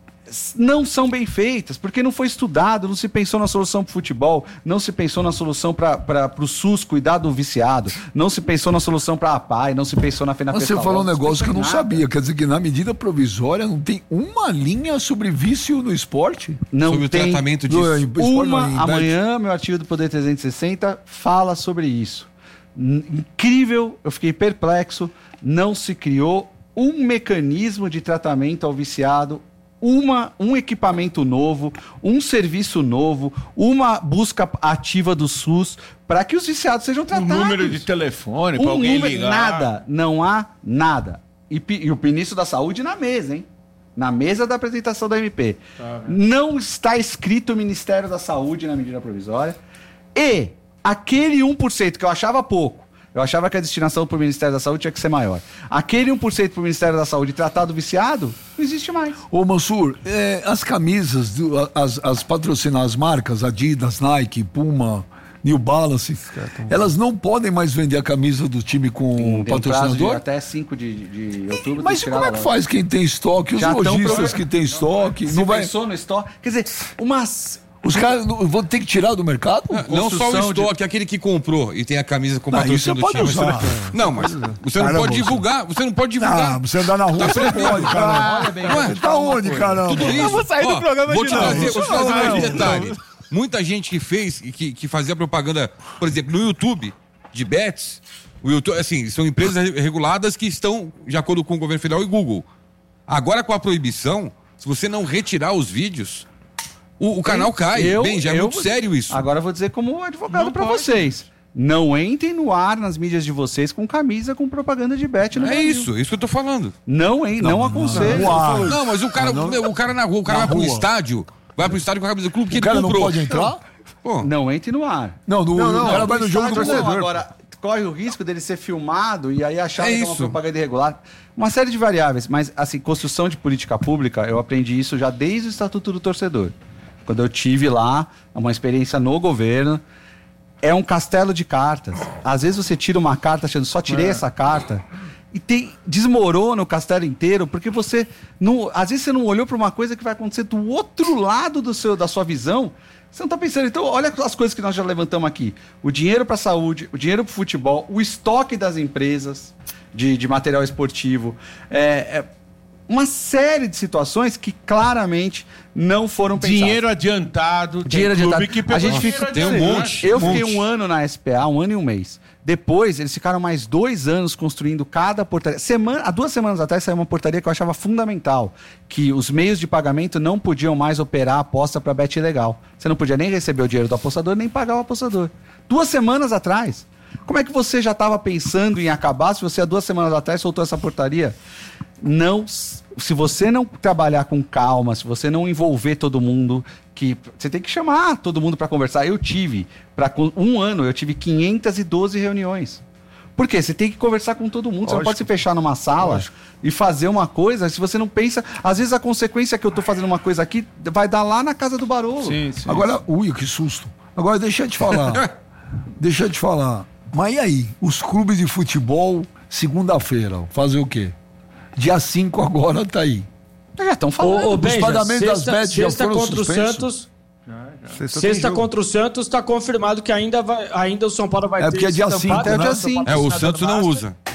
s- não são bem feitas, porque não foi estudado, não se pensou na solução para o futebol, não se pensou na solução para o SUS cuidar do viciado, não se pensou na solução para a P A I, não se pensou na Mas FENAFESTAL. você falou um não se negócio que eu pensou não em nada. sabia. Quer dizer que na medida provisória não tem uma linha sobre vício no esporte? Não Sobre o tem tratamento Do- disso. em- esporte uma, não, em amanhã, meu artigo do Poder trezentos e sessenta fala sobre isso. N- Incrível, eu fiquei perplexo, não se criou um mecanismo de tratamento ao viciado, uma, um equipamento novo, um serviço novo, uma busca ativa do SUS para que os viciados sejam Um tratados. número de telefone para Um alguém número- ligar. Nada, não há nada. E, pi- e o ministro da Saúde na mesa, hein? Na mesa da apresentação da M P. Não está escrito Ministério da Saúde na medida provisória. E aquele um por cento que eu achava pouco, eu achava que a destinação para o Ministério da Saúde tinha que ser maior. Aquele um por cento para o Ministério da Saúde tratar do viciado, não existe mais. Ô Mansur, é, as camisas, do- as, as patrocinar as marcas, Adidas, Nike, Puma, New Balance, elas não podem mais vender a camisa do time com Tem um prazo de patrocinador? até cinco de, de outubro. Mas tem como é que tirar faz quem tem estoque? Os Já tão lojistas pro- que tem estoque? Se Não vai... pensou no estoque? Quer dizer, umas... Os caras não- vão ter que tirar do mercado? Não só o Construção de- estoque, aquele que comprou e tem a camisa com Não, patrocínio isso do você pode time. usar. Você- Não, mas você não Caramba, pode você- divulgar. Você não pode Ah, divulgar. você andar na rua, você pode, caramba. Ué, Tá onde, caramba? Tudo isso. vou sair do Ó, programa vou de te novo. trazer, vou te trazer Não, mais um não, detalhe. Muita gente que fez e que, que fazia propaganda, por exemplo, no YouTube de bets, o YouTube, assim, são empresas re- reguladas que estão de acordo com o governo federal e Google. Agora com a proibição, se você não retirar os vídeos, o, o canal cai. Eu- Bem, já é eu muito vou- sério isso. Agora eu vou dizer como advogado Não pra pode. vocês. Não entrem no ar nas mídias de vocês com camisa com propaganda de bet no É Brasil. isso, isso que eu tô falando. Não, hein? Não, Não, aconselho. não, uau. Não, mas o cara, o cara na rua, o cara Na vai pro rua. estádio, vai pro estádio com a camisa do clube que O cara ele não comprou. pode entrar? Pô, Não entre no ar. Não, no, Não, não, o cara vai no jogo do Estádio, não. torcedor. Agora, corre o risco dele ser filmado e aí achar É que é uma isso. propaganda irregular. Uma série de variáveis, mas assim, construção de política pública, eu aprendi isso já desde o Estatuto do Torcedor. Quando eu tive lá uma experiência no governo, é um castelo de cartas. Às vezes você tira uma carta achando, só tirei essa carta, e tem, desmorona o castelo inteiro, porque você não, às vezes você não olhou para uma coisa que vai acontecer do outro lado do seu, da sua visão. Você não está pensando. Então, olha as coisas que nós já levantamos aqui: o dinheiro para a saúde, o dinheiro para o futebol, o estoque das empresas de, de material esportivo. É, é uma série de situações que claramente não foram pensadas. Dinheiro adiantado. tem Dinheiro clube adiantado. Que pegou A gente dinheiro fica- Tem um adiantado. monte. Eu Um fiquei monte. um ano na S P A, um ano e um mês. Depois, eles ficaram mais dois anos construindo cada portaria. Semana, há duas semanas atrás saiu uma portaria que eu achava fundamental, que os meios de pagamento não podiam mais operar a aposta para bet ilegal. Você não podia nem receber o dinheiro do apostador, nem pagar o apostador. Duas semanas atrás. Como é que você já estava pensando em acabar se você há duas semanas atrás soltou essa portaria? Não, se você não trabalhar com calma, se você não envolver todo mundo, que você tem que chamar todo mundo para conversar. Eu tive, para um ano, eu tive quinhentas e doze reuniões. Por quê? Você tem que conversar com todo mundo. Você não Lógico. pode se fechar numa sala e fazer uma coisa se você não pensa. Às vezes a consequência que eu tô fazendo uma coisa aqui vai dar lá na casa do Barolo. Sim, sim. Agora, ui, que susto. Agora, deixa eu te falar. deixa eu te falar. Mas e aí? Os clubes de futebol, segunda-feira, fazer o quê? Dia cinco agora tá aí. Já estão falando. Ô, ô, Os Benja, pagamentos das sexta, bets já sexta foram contra suspensos? o Santos. Sexta tem Sexta jogo. contra o Santos está confirmado que ainda, vai, ainda o São Paulo vai É ter porque é dia estampado, cinco, é né? dia O São Paulo cinco. É, o patrocinador Santos não master. usa.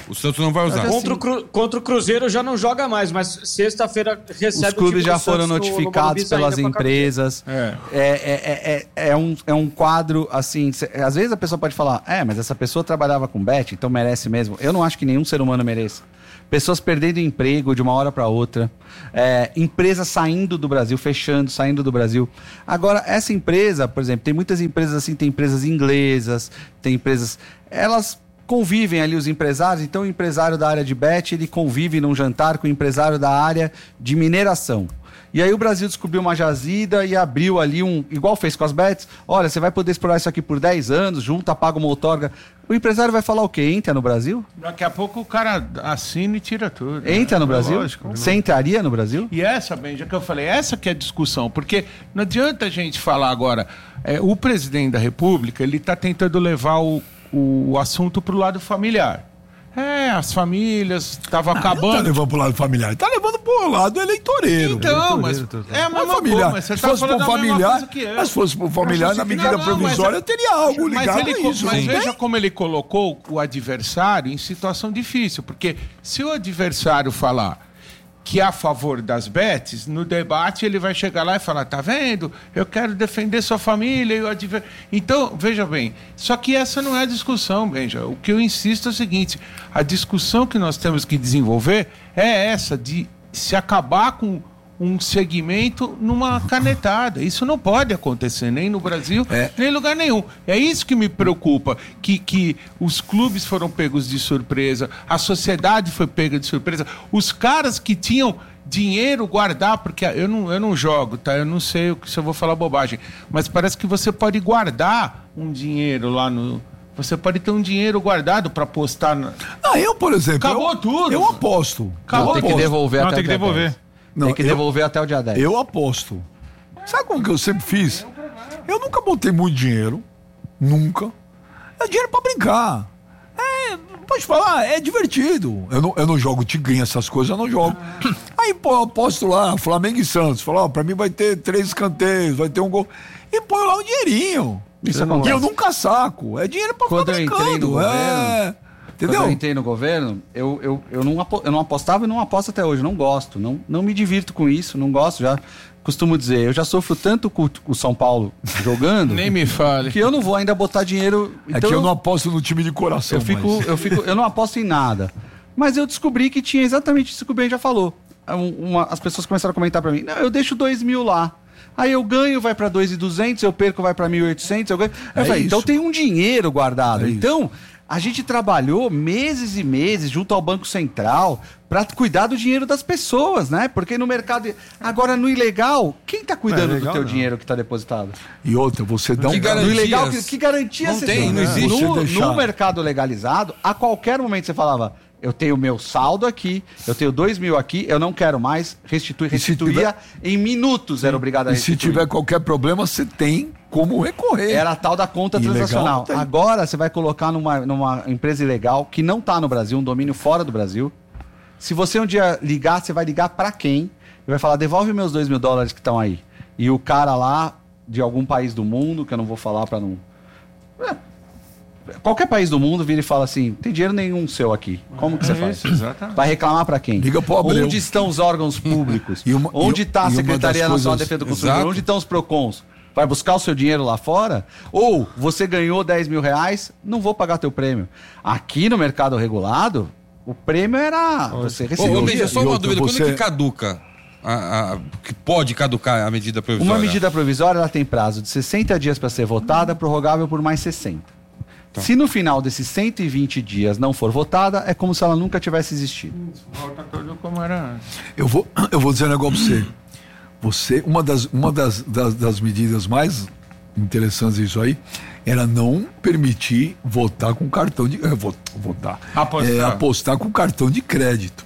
O Santos não vai usar. Contra o, Cru- contra o Cruzeiro já não joga mais, mas sexta-feira recebe Os clubes o time já do foram Santos no- no notificados Morumbi pelas ainda com a empresas. É. É, é, é, é, um, é um quadro, assim, cê- às vezes a pessoa pode falar, é, mas essa pessoa trabalhava com bet, então merece mesmo. Eu não acho que nenhum ser humano mereça. Pessoas perdendo emprego de uma hora para outra, é, empresas saindo do Brasil, fechando, saindo do Brasil. Agora, essa empresa, por exemplo, tem muitas empresas assim, tem empresas inglesas, tem empresas... Elas convivem ali, os empresários, então o empresário da área de bet, ele convive num jantar com o empresário da área de mineração. E aí o Brasil descobriu uma jazida e abriu ali um... Igual fez com as bets. Olha, você vai poder explorar isso aqui por dez anos, junta, paga uma outorga. O empresário vai falar o quê? Entra no Brasil? Daqui a pouco o cara assina e tira tudo. né? Entra no É Brasil? lógico. Você entraria no Brasil? E essa, Benja, que eu falei, essa que é a discussão, porque não adianta a gente falar agora, é, o presidente da República, ele está tentando levar o, o assunto para o lado familiar. É, as famílias estavam Não tá acabando. levando pro lado familiar, ele tá levando pro lado eleitoreiro. Então, mas Eleitoreiro, é a Não é mesma familiar. coisa, mas você se tá fosse falando pro da mesma familiar, coisa que eu. mas se fosse pro familiar, na medida Não, não, provisória, mas- teria algo Mas, ligado ele, a co- isso. mas não veja tem? como ele colocou o adversário em situação difícil, porque se o adversário falar que é a favor das bets, no debate ele vai chegar lá e falar, tá vendo? Eu quero defender sua família e o adver... Então, veja bem, só que essa não é a discussão, Benja. O que eu insisto é o seguinte, a discussão que nós temos que desenvolver é essa, de se acabar com um segmento numa canetada. Isso não pode acontecer nem no Brasil, É. nem em lugar nenhum. É isso que me preocupa, que, que os clubes foram pegos de surpresa, a sociedade foi pega de surpresa, os caras que tinham dinheiro guardar, porque eu não, eu não jogo, tá? Eu não sei o que se eu vou falar bobagem, mas parece que você pode guardar um dinheiro lá no... Você pode ter um dinheiro guardado para apostar na... Ah, eu, por exemplo. Acabou eu, tudo. Eu aposto. Acabou Não, tem que aposto. devolver Não, até tem o que dia devolver. dez. Não, tem que eu- devolver até o dia dez. Eu aposto. Sabe como que eu sempre fiz? Eu nunca botei muito dinheiro. Nunca. É dinheiro pra brincar. É, pode falar, é divertido. Eu não, eu não jogo tigrinho, essas coisas eu não jogo. Aí, pô, eu aposto lá, Flamengo e Santos. Falo, ó, pra mim vai ter três escanteios, vai ter um gol. E põe lá um dinheirinho. Isso E acontece. eu nunca saco. É dinheiro pra Quando ficar eu entrei no brincando. É. governo, Entendeu? Quando eu entrei no governo, eu, eu, eu, não, apo- eu não apostava e não aposto até hoje. Não gosto. Não, não me divirto com isso. Não gosto. Já costumo dizer, eu já sofro tanto com o São Paulo jogando Nem me fale. que eu não vou ainda botar dinheiro. É Então que eu não aposto no time de coração. eu fico, mas- eu fico, eu não aposto em nada. Mas eu descobri que tinha exatamente isso que o Ben já falou. Um- uma- as pessoas começaram a comentar pra mim, não, eu deixo dois mil lá. Aí eu ganho, vai pra dois mil e duzentos, eu perco, vai pra mil e oitocentos, eu ganho. Eu É falei, isso. então tem um dinheiro guardado. É isso. Então, a gente trabalhou meses e meses junto ao Banco Central pra cuidar do dinheiro das pessoas, né? Porque no mercado... Agora, no ilegal, quem tá cuidando É, do legal teu não. dinheiro que tá depositado? E outra, você dá Que um... garantias? No ilegal, que, que garantia Não você tem, não existe. No, Você deixar- no mercado legalizado, a qualquer momento você falava, eu tenho meu saldo aqui, eu tenho dois mil aqui, eu não quero mais, restitui, E se restituía em minutos, era obrigado a E se restituir. tiver qualquer problema, você tem como recorrer. Era a tal da conta Ilegal, transacional. tem. Agora você vai colocar numa, numa empresa ilegal que não está no Brasil, um domínio fora do Brasil. Se você um dia ligar, você vai ligar para quem? E vai falar, devolve meus dois mil dólares que estão aí. E o cara lá, de algum país do mundo, que eu não vou falar para não... É, qualquer país do mundo vira e fala assim, tem dinheiro nenhum seu aqui. Como que você faz? Isso, exatamente. Vai reclamar para quem? Liga pro Abreu. Onde estão os órgãos públicos? E uma- Onde e- está e a uma Secretaria das Nacional coisas- de Defesa do Consumidor? Exato. Onde estão os PROCONs? Vai buscar o seu dinheiro lá fora? Ou você ganhou dez mil reais, não vou pagar teu prêmio. Aqui no mercado regulado, o prêmio era... Você Ô, recebeu... ô, Benja, só e uma outra, dúvida. você- Quando é que caduca? A, a- que pode caducar a medida provisória? Uma medida provisória ela tem prazo de sessenta dias para ser votada, prorrogável por mais sessenta. Se no final desses cento e vinte dias não for votada, é como se ela nunca tivesse existido. Volta tudo como era antes. Eu vou, eu vou dizer um negócio pra você. Você, uma das, uma das, das, das medidas mais interessantes disso aí era não permitir votar com cartão de. É, vo- votar. Apostar. É, apostar com cartão de crédito.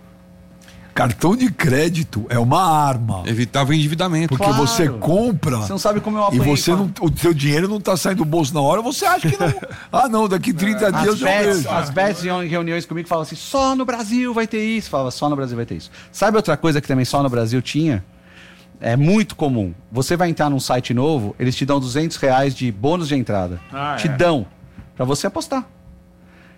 Cartão de crédito é uma arma. Evitava o endividamento. Porque Claro. você compra. Você não sabe como eu E apanhei. você com a- não, o seu dinheiro não tá saindo do bolso na hora, você acha que não. Ah, não, daqui trinta As dias eu bets, vejo. as bets em reuniões comigo falavam assim, só no Brasil vai ter isso. Falava, só no Brasil vai ter isso. Sabe outra coisa que também só no Brasil tinha? É muito comum. Você vai entrar num site novo, eles te dão duzentos reais de bônus de entrada. Ah, te é. dão. Pra você apostar.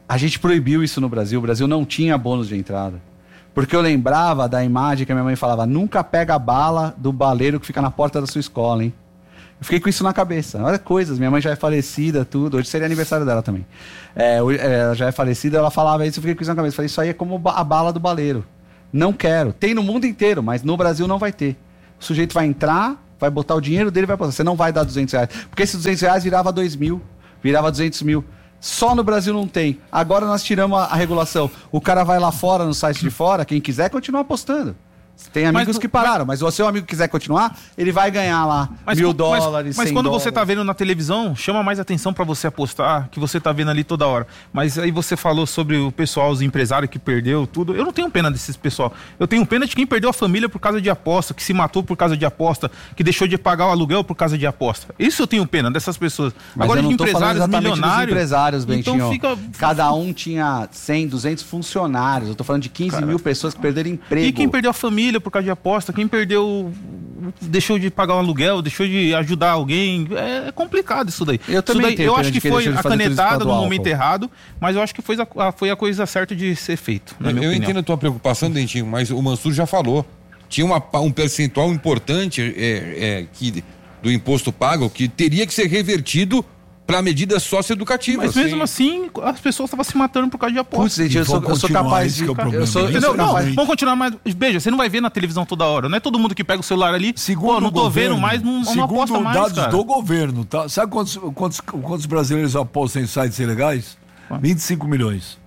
A gente proibiu isso no Brasil. O Brasil não tinha bônus de entrada. Porque eu lembrava da imagem que a minha mãe falava: nunca pega a bala do baleiro que fica na porta da sua escola, hein? Eu fiquei com isso na cabeça. Olha coisas, minha mãe já é falecida, tudo. Hoje seria aniversário dela também. É, ela já é falecida, ela falava isso, eu fiquei com isso na cabeça. Eu falei, isso aí é como a bala do baleiro. Não quero. Tem no mundo inteiro, mas no Brasil não vai ter. O sujeito vai entrar, vai botar o dinheiro dele e vai passar. Você não vai dar duzentos reais. Porque esses duzentos reais virava dois mil, virava duzentos mil. Só no Brasil não tem. Agora nós tiramos a, a regulação. O cara vai lá fora, no site de fora, quem quiser continua apostando. Tem amigos Mas, que pararam, mas, mas se o seu amigo quiser continuar, ele vai ganhar lá mas, mil mas, dólares, Mas cem quando dólares. você tá vendo na televisão, chama mais atenção pra você apostar, que você tá vendo ali toda hora. Mas aí você falou sobre o pessoal, os empresários que perdeu tudo. Eu não tenho pena desses pessoal. Eu tenho pena de quem perdeu a família por causa de aposta, que se matou por causa de aposta, que deixou de pagar o aluguel por causa de aposta. Isso eu tenho pena dessas pessoas. Mas Agora eu não de tô falando empresários exatamente dos milionários. empresários, Bentinho. Então fica... Cada um tinha cem, duzentos funcionários. Eu tô falando de quinze Cara, mil pessoas que perderam emprego. E quem perdeu a família por causa de aposta, quem perdeu, deixou de pagar um aluguel, deixou de ajudar alguém, é complicado isso daí. Eu também isso daí, tenho eu pena acho de que quem foi deixou de fazer tudo isso por acanetada causa no do momento álcool. errado, mas eu acho que foi a, foi a coisa certa de ser feito, na Eu, minha eu opinião. entendo a tua preocupação, Dentinho, mas o Mansur já falou. Tinha uma, um percentual importante é, é, que, do imposto pago que teria que ser revertido para medidas socioeducativas. Mas mesmo assim, as pessoas estavam se matando por causa de aposta. Putz, gente, eu sou, eu sou capaz de... que é o problema. eu sou, eu Entendeu? sou Não, capaz... vamos continuar, mas veja, você não vai ver na televisão toda hora. Não é todo mundo que pega o celular ali, Segundo pô, não tô o governo, vendo mais, não, não segundo aposta mais, dados cara. do governo, tá? Sabe quantos, quantos, quantos brasileiros apostam em sites ilegais? vinte e cinco milhões.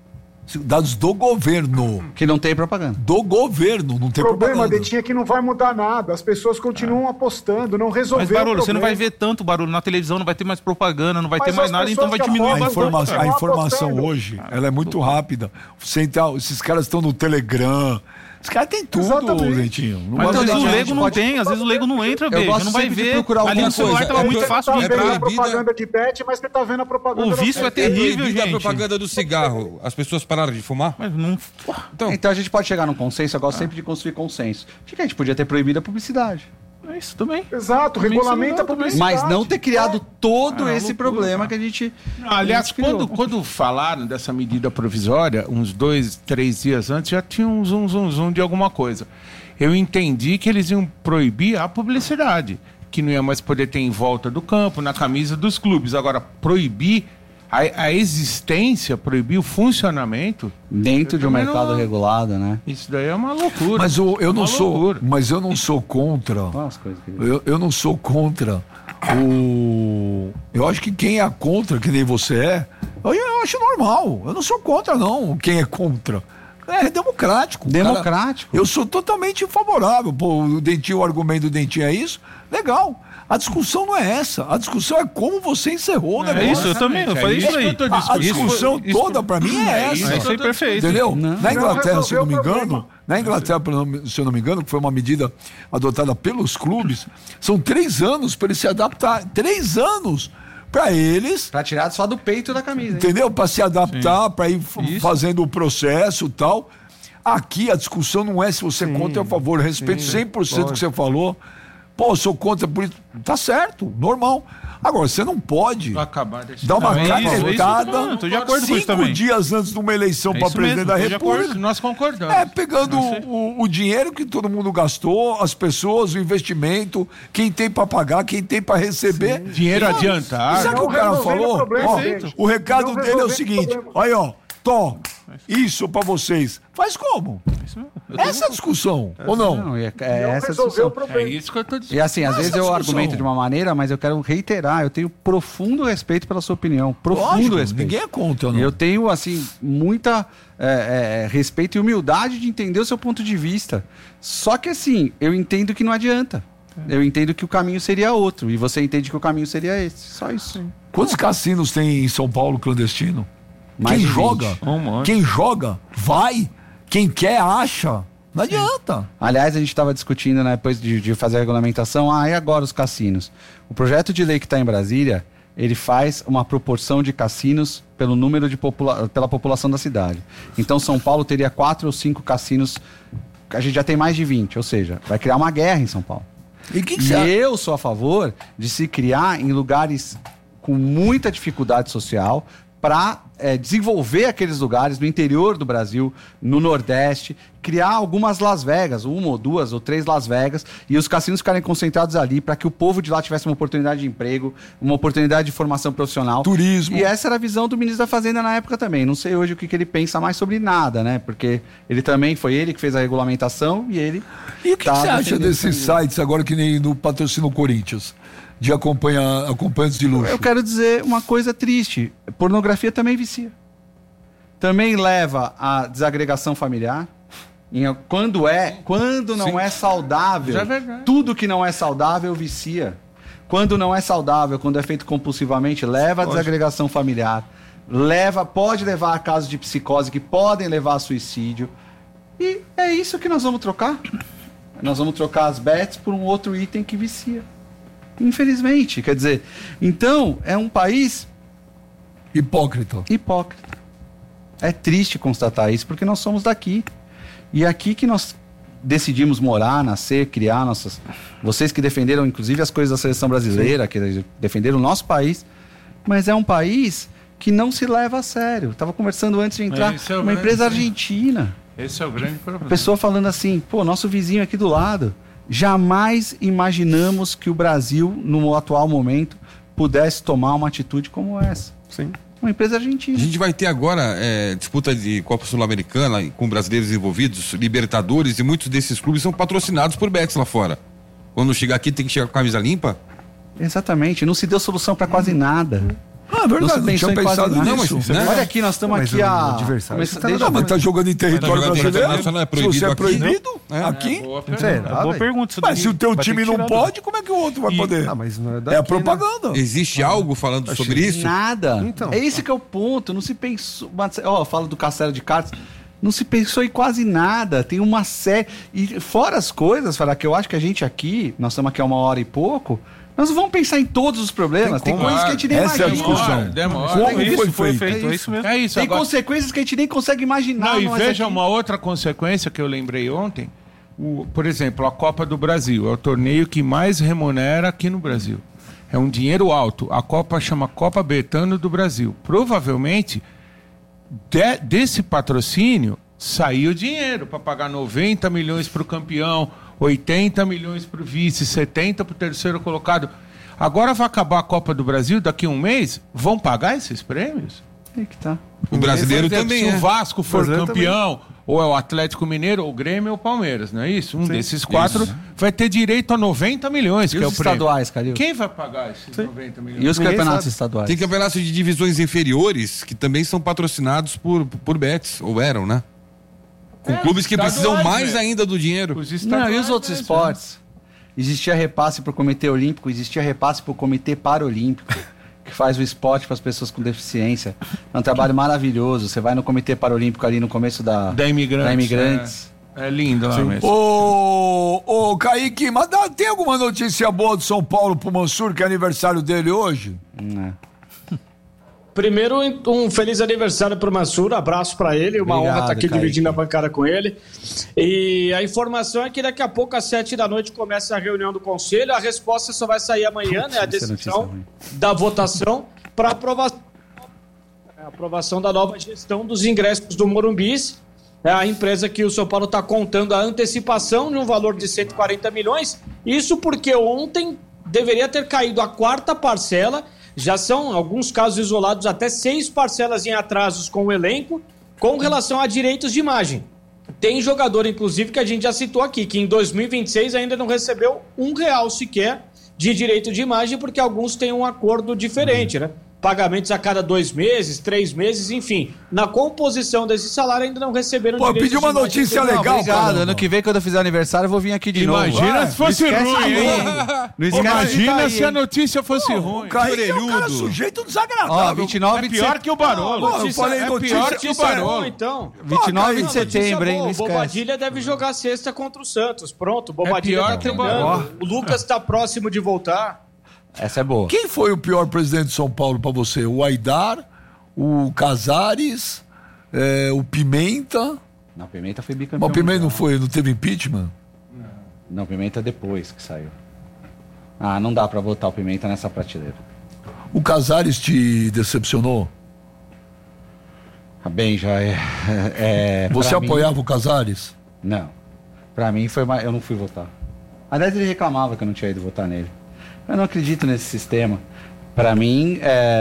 Dados do governo. Que não tem propaganda. Do governo, não tem O problema, propaganda. Detinho, é que não vai mudar nada. As pessoas continuam apostando, não resolveu Mas, Barulho, o você não vai problema. ver tanto barulho na televisão, não vai ter mais propaganda, não vai Mas ter mais as nada, então vai pessoas que diminuir A, apostam, bastante. informação, cara. a Continuar informação apostando. hoje, ela é muito rápida. Você entra, esses caras estão no Telegram. Os caras têm tudo, Exatamente. Dentinho. Não Mas vai às vezes o deixar- leigo não tem, às vezes o leigo não entra, Eu beijo, gosto não vai sempre de ver. procurar Ali alguma no celular coisa. tava É muito pro- fácil Tá de é vendo entrar. a proibida- propaganda de bet, mas você tá vendo a propaganda O da vício é Bet. terrível, proibida a gente. propaganda do cigarro. As pessoas pararam de fumar? Mas não... Então, Então a gente pode chegar num consenso, eu gosto sempre de construir consenso. Por que a gente podia ter proibido a publicidade? É isso também. Exato, Também regulamenta isso a não, também. publicidade. Mas não ter criado todo Ah, esse loucura, problema cara. que a gente... Aliás, a gente criou. quando, quando falaram dessa medida provisória, uns dois, três dias antes, já tinha um zum, zum, zum de alguma coisa. Eu entendi que eles iam proibir a publicidade, que não ia mais poder ter em volta do campo, na camisa dos clubes. Agora, proibir a, a existência, proibir o funcionamento, Dentro de um também mercado não- regulado, né? isso daí é uma loucura. Mas o- eu não Uma sou, loucura. mas eu não sou contra. Olha as coisas que... Eu, eu não sou contra o. Eu acho que quem é contra, que nem você é, eu, eu acho normal. Eu não sou contra, não. Quem é contra. É democrático. Democrático. Cara, eu sou totalmente favorável. Pô, o Dentinho, o argumento do Dentinho é isso? Legal. A discussão não é essa. A discussão é como você encerrou o É negócio. isso, eu também, eu É falei isso isso que aí. eu tô A, a discutindo. discussão Isso- toda, pra mim, é É essa. isso É isso aí, perfeito. Entendeu? Não. Na Inglaterra, se eu não me resolveu o engano, problema. na Inglaterra, pelo nome- se eu não me engano, que foi uma medida adotada pelos clubes, são três anos para eles se adaptar. Três anos para eles, Pra tirar só do peito da camisa, hein? entendeu? Para se adaptar, para ir f- Isso. fazendo o processo e tal. Aqui a discussão não é se você é contra ou a favor. Eu respeito cem por cento do que você falou. Pô, eu sou contra por isso. Tá certo, normal. Agora, você não pode Vai acabar desse dar uma Não, é isso, é isso que eu tô canetada falando, tô de acordo com isso cinco também. dias antes de uma eleição É para isso presidente mesmo, da tô de acordo. República. Nós concordamos. É, pegando Não sei. o, o dinheiro que todo mundo gastou, as pessoas, o investimento, quem tem para pagar, quem tem para receber. Dinheiro E, adiantado. Sabe o que o Não cara resolvendo falou? o problema, Ó, gente. o recado Não dele é o resolvendo seguinte: o problema. olha, ó, Tó, isso para vocês. Faz como? Essa é a discussão, ou não? Não, e é, é Não essa a resolveu discussão. o problema. É isso que eu tô dizendo. E assim, às Essa vezes eu discussão. argumento de uma maneira, mas eu quero reiterar, eu tenho profundo respeito pela sua opinião. Profundo Lógico, respeito. ninguém é contra, não. Eu tenho, assim, muita é, é, respeito e humildade de entender o seu ponto de vista. Só que, assim, eu entendo que não adianta. Eu entendo que o caminho seria outro. E você entende que o caminho seria esse. Só isso. Quantos cassinos tem em São Paulo clandestino? Mais Quem de joga, vinte. Um monte. quem joga, vai. Quem quer, acha. Não adianta. Aliás, a gente estava discutindo, né, depois de, de fazer a regulamentação, ah, e agora os cassinos? O projeto de lei que está em Brasília, ele faz uma proporção de cassinos pelo número de popula pela população da cidade. Então, São Paulo teria quatro ou cinco cassinos, a gente já tem mais de vinte, ou seja, vai criar uma guerra em São Paulo. E o que, que E você acha? eu sou a favor de se criar em lugares com muita dificuldade social, para é, desenvolver aqueles lugares no interior do Brasil, no Nordeste, criar algumas Las Vegas, uma ou duas ou três Las Vegas, e os cassinos ficarem concentrados ali para que o povo de lá tivesse uma oportunidade de emprego, uma oportunidade de formação profissional. Turismo. E essa era a visão do ministro da Fazenda na época também. Não sei hoje o que, que ele pensa mais sobre nada, né? Porque ele também foi ele que fez a regulamentação e ele... E o que, tá que você acha defendendo desses isso. sites agora que nem no patrocínio Corinthians? De acompanhar acompanhantes de luxo. Eu quero dizer uma coisa triste. Pornografia também vicia. Também leva à desagregação familiar. Em- Quando é, quando não Sim. é saudável, Isso é verdade. tudo que não é saudável vicia. Quando não é saudável, quando é feito compulsivamente, leva à desagregação familiar. Leva, pode levar a casos de psicose que podem levar a suicídio. E é isso que nós vamos trocar. Nós vamos trocar as bets por um outro item que vicia. Infelizmente, quer dizer, então é um país Hipócrita. hipócrita. É triste constatar isso, porque nós somos daqui. E é aqui que nós decidimos morar, nascer, criar nossas... Vocês que defenderam, inclusive, as coisas da seleção brasileira, que defenderam o nosso país, mas é um país que não se leva a sério. Estava conversando antes de entrar, Esse é o uma grande- empresa argentina. Esse é o grande problema. Pessoa falando assim, pô, nosso vizinho aqui do lado. Jamais imaginamos que o Brasil, no atual momento, pudesse tomar uma atitude como essa. Sim. Uma empresa A argentina. gente vai ter agora é, disputa de Copa Sul-Americana com brasileiros envolvidos, Libertadores, e muitos desses clubes são patrocinados por bets lá fora. Quando chegar aqui tem que chegar com a camisa limpa? Exatamente, não se deu solução para quase nada. Ah, verdade, Não se não, pensou tinha em quase pensado nada. nisso. Não, mas, né? Olha aqui, nós estamos Mas aqui o a... adversário, começa- você tá desde- Não, mas tá jogando em território Tá jogando em brasileiro. território nacional, é Se proibido você é aqui, proibido, É. aqui. Boa Sei pergunta. lá, Boa velho. pergunta. Isso Mas daí se o teu vai ter time que não tirar do- pode, como é que o outro vai E- poder? Ah, mas não é É daqui, a né? propaganda. Existe algo falando sobre isso? Nada. Então. É esse que é o ponto. Não se pensou. mas, Ó, fala do Castelo de Cartas. Não se pensou em quase nada. Tem uma série. E fora as coisas, falar que eu acho que a gente aqui, nós estamos aqui há uma hora e pouco, nós não vamos pensar em todos os problemas. Tem, como? coisas que a gente nem Essa é a imagina. discussão. Demora. Como Isso, foi foi feito? feito, é isso mesmo. É isso, Tem agora... consequências que a gente nem consegue imaginar. Não, e nós veja aqui. uma outra consequência que eu lembrei ontem. O, por exemplo, a Copa do Brasil. É o torneio que mais remunera aqui no Brasil. É um dinheiro alto. A Copa chama Copa Betano do Brasil. Provavelmente, de- desse patrocínio, saiu dinheiro para pagar noventa milhões para o campeão, oitenta milhões para o vice, setenta para o terceiro colocado. Agora vai acabar a Copa do Brasil, daqui a um mês, vão pagar esses prêmios? Aí que tá. O brasileiro Por exemplo, também se é. o Vasco for Brasileiro campeão, ou é o Atlético Mineiro, ou o Grêmio, ou o Palmeiras, não é isso? Um desses quatro Isso. vai ter direito a noventa milhões, E que é os o prêmio. estaduais, Calil? Quem vai pagar esses noventa milhões? E os Ninguém campeonatos sabe. estaduais? Tem campeonatos de divisões inferiores que também são patrocinados por, por bets, ou eram, né? Com É, clubes que estaduais, precisam mais velho. ainda do dinheiro. Os Não, estaduais, e os outros né? esportes? Existia repasse para o Comitê Olímpico, existia repasse para o Comitê Paralímpico, que faz o esporte para as pessoas com deficiência. É um trabalho maravilhoso. Você vai no Comitê Paralímpico ali no começo da, Da Imigrantes. da Imigrantes. É, é lindo lá mesmo. Ô, ô, Kaique, mas dá- tem alguma notícia boa do São Paulo pro Mansur, que é aniversário dele hoje? Né? Primeiro, um feliz aniversário para o Mansur, abraço para ele, uma Obrigado, honra estar aqui Kaique. dividindo a bancada com ele. E a informação é que daqui a pouco, às sete da noite, começa a reunião do Conselho. A resposta só vai sair amanhã, né? A Putz, essa notícia decisão ruim. da votação para aprovação, a aprovação da nova gestão dos ingressos do Morumbi. É a empresa que o São Paulo está contando a antecipação de um valor de cento e quarenta milhões. Isso porque ontem deveria ter caído a quarta parcela. Já são, alguns casos isolados, até seis parcelas em atrasos com o elenco com relação a direitos de imagem. Tem jogador, inclusive, que a gente já citou aqui, que em dois mil e vinte e seis ainda não recebeu um real sequer de direito de imagem, porque alguns têm um acordo diferente, né? Pagamentos a cada dois meses, três meses, enfim. Na composição desse salário ainda não receberam Pô, eu direitos pedi uma de imagem. notícia Não, legal, Obrigado. caramba. Ano que vem, quando eu fizer aniversário, eu vou vir aqui de Imagina novo. se fosse Não esquece ruim, de- hein? Não esquece de Imagina tá aí, se a hein? notícia fosse ruim. O Kaique é um cara orelhudo. sujeito desagradável. Ó, vinte e nove É de pior setembro. que o Barolo. Pô, eu falei é notícia- pior que o Notícia Barolo. boa, então. vinte e nove de Notícia setembro, hein? boa, Não o esquece. Bobadilha deve jogar sexta contra o Santos. Pronto, o Bobadilha pior tá que o treinando. Barolo. O Lucas tá próximo de voltar. Essa é boa. Quem foi o pior presidente de São Paulo pra você? O Aidar, o Casares, é, o Pimenta. Não, Pimenta foi Mas bicampeão. o Pimenta não mundial. foi, não teve impeachment? Não, Pimenta depois que saiu. Ah, não dá pra botar o Pimenta nessa prateleira. O Casares te decepcionou? Bem, já é... é Você pra apoiava mim, o Casares? Não. Pra mim foi mais... Eu não fui votar. Aliás, ele reclamava que eu não tinha ido votar nele. Eu não acredito nesse sistema. Pra mim,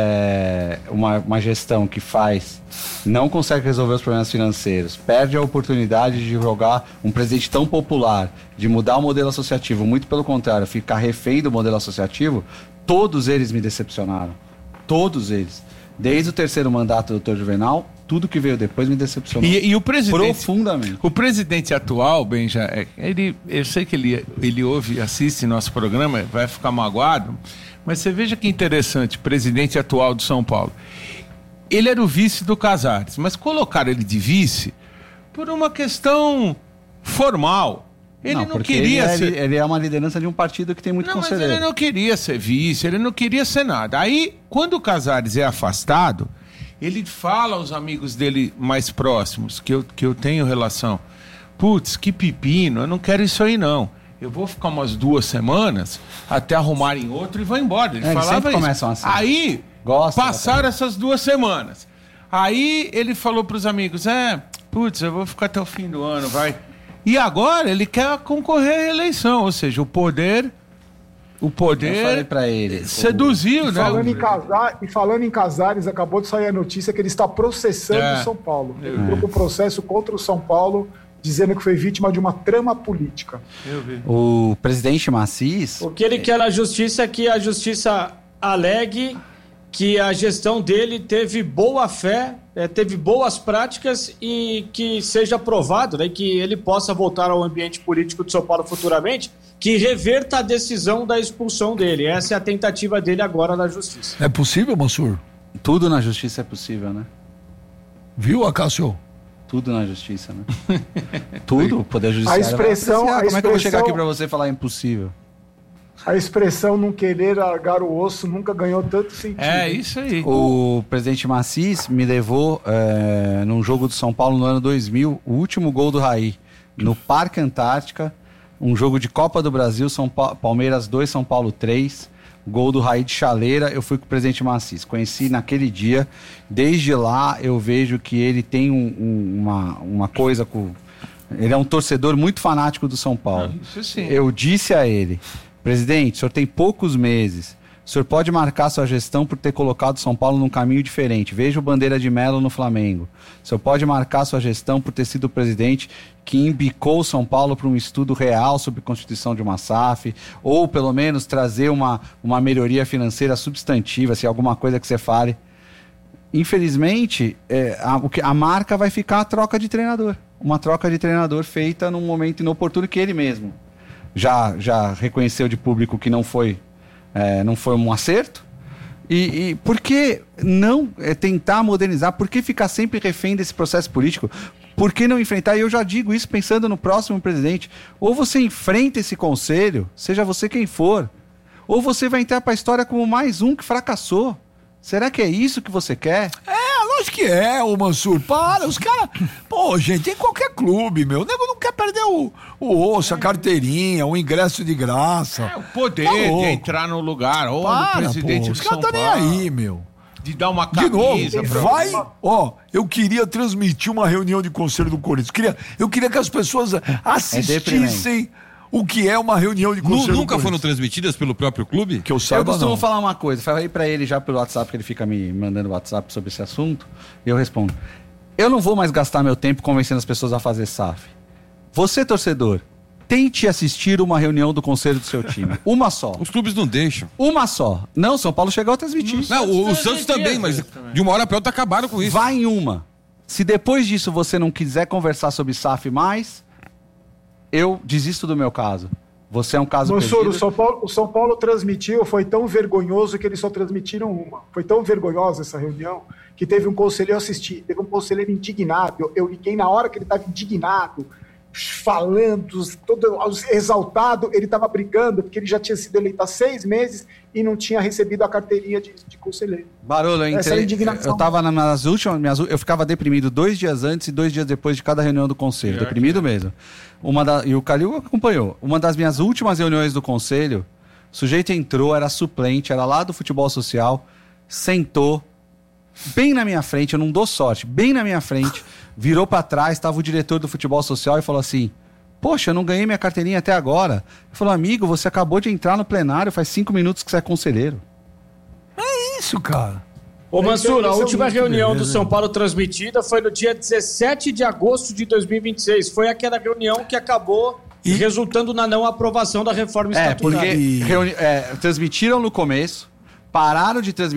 é uma, uma gestão que faz, não consegue resolver os problemas financeiros, perde a oportunidade de jogar um presidente tão popular, de mudar o modelo associativo, muito pelo contrário, ficar refém do modelo associativo, todos eles me decepcionaram. Todos eles. Desde o terceiro mandato do doutor Juvenal, tudo que veio depois me decepcionou. E, e o presidente, profundamente. O presidente atual, Benja, é, ele, eu sei que ele, ele ouve, assiste nosso programa, vai ficar magoado, mas você veja que interessante, presidente atual de São Paulo. Ele era o vice do Casares, mas colocaram ele de vice por uma questão formal. Ele não, não queria ele é, ser... Ele é uma liderança de um partido que tem muito não, conselheiro. Mas ele não queria ser vice, ele não queria ser nada. Aí, quando o Casares é afastado, ele fala aos amigos dele mais próximos, que eu, que eu tenho relação. Putz, que pepino, eu não quero isso aí não. Eu vou ficar umas duas semanas até arrumarem outro e vou embora. Ele é, falava isso. Começam assim. Aí, Gosta, passaram essas duas semanas. Aí ele falou pros amigos, é, putz, eu vou ficar até o fim do ano, vai... E agora ele quer concorrer à eleição, ou seja, o poder, o poder eu falei pra ele, seduziu, e né? Falando em casar, e falando em Casares, acabou de sair a notícia que ele está processando É. o São Paulo. Ele É. entrou com processo contra o São Paulo, dizendo que foi vítima de uma trama política. Eu vi. O presidente Macis... O que ele quer na justiça é que a justiça alegue que a gestão dele teve boa fé, é, teve boas práticas e que seja aprovado, né, que ele possa voltar ao ambiente político de São Paulo futuramente, que reverta a decisão da expulsão dele. Essa é a tentativa dele agora na justiça. É possível, Mansur? Tudo na justiça é possível, né? Viu, Acácio? Tudo na justiça, né? Tudo, o poder judiciário. A expressão- vai apreciar. a Como é que eu vou chegar expressão- aqui pra você falar impossível? A expressão não querer largar o osso nunca ganhou tanto sentido. É isso aí. O presidente Macis me levou é, num jogo do São Paulo no ano dois mil, o último gol do Raí, no Parque Antártica, um jogo de Copa do Brasil, São Pa- Palmeiras dois, São Paulo três, gol do Raí de chaleira, eu fui com o presidente Macis, conheci naquele dia, desde lá eu vejo que ele tem um- um- uma, uma coisa com... Ele é um torcedor muito fanático do São Paulo. Isso sim. Eu disse a ele, presidente, o senhor tem poucos meses, o senhor pode marcar sua gestão por ter colocado São Paulo num caminho diferente. Veja o Bandeira de Melo no Flamengo. O senhor pode marcar sua gestão por ter sido o presidente que embicou São Paulo para um estudo real sobre a constituição de uma S A F, ou pelo menos trazer uma, uma melhoria financeira substantiva, se alguma coisa que você fale. Infelizmente, é, a, o que, a marca vai ficar a troca de treinador. Uma troca de treinador feita num momento inoportuno que ele mesmo já, já reconheceu de público que não foi, é, não foi um acerto. E, e por que não é, tentar modernizar? Por que ficar sempre refém desse processo político? Por que não enfrentar? E eu já digo isso pensando no próximo presidente. Ou você enfrenta esse conselho, seja você quem for, ou você vai entrar para a história como mais um que fracassou. Será que é isso que você quer? É, lógico que é, ô Mansur. Para, os caras. Pô, gente, em qualquer clube, meu. O nego não quer perder o, o osso, a carteirinha, o ingresso de graça. É, o poder Tá de louco. entrar no lugar, ou Para, do presidente pô, de os São caras Paulo. tá nem aí, meu. De dar uma De novo, camisa pra vai. Ó, eu queria transmitir uma reunião de conselho do Corinthians. Queria, eu queria que as pessoas assistissem o que é uma reunião de Nu- conselho do Nunca foram Corinthians. transmitidas pelo próprio clube? Que eu Eu saiba, costumo não. falar uma coisa, falei pra ele já pelo WhatsApp, que ele fica me mandando WhatsApp sobre esse assunto, e eu respondo. Eu não vou mais gastar meu tempo convencendo as pessoas a fazer S A F. Você, torcedor, tente assistir uma reunião do conselho do seu time. Uma só. Os clubes não deixam. Uma só. Não, São Paulo chegou a transmitir. Não, o, o Santos também, mas de uma hora pra outra acabaram com isso. Vai em uma. Se depois disso você não quiser conversar sobre S A F mais, eu desisto do meu caso. Você é um caso Mansur, perdido. o São, Paulo, o São Paulo transmitiu, foi tão vergonhoso que eles só transmitiram uma. Foi tão vergonhosa essa reunião que teve um conselheiro, eu assisti, teve um conselheiro indignado. Eu, eu liguei na hora que ele estava indignado, falando, todo exaltado, ele estava brigando, porque ele já tinha sido eleito há seis meses e não tinha recebido a carteirinha de, de conselheiro. Barulho, eu Essa é a entrei, indignação. eu tava na- nas últimas, minhas, eu ficava deprimido dois dias antes e dois dias depois de cada reunião do conselho, Pior deprimido mesmo. Uma da, e o Calil acompanhou. Uma das minhas últimas reuniões do conselho, o sujeito entrou, era suplente, era lá do futebol social, sentou, bem na minha frente, eu não dou sorte, bem na minha frente, virou pra trás, estava o diretor do futebol social e falou assim: poxa, eu não ganhei minha carteirinha até agora. Ele falou: amigo, você acabou de entrar no plenário, faz cinco minutos que você é conselheiro. É isso, cara. Ô Mansur, a Esse é o última muito reunião beleza, do São né? Paulo transmitida foi no dia dezessete de agosto de dois mil e vinte e seis. Foi aquela reunião que acabou E- resultando na não aprovação da reforma É, estatutária. porque E- reuni- é, transmitiram no começo, pararam de transmitir.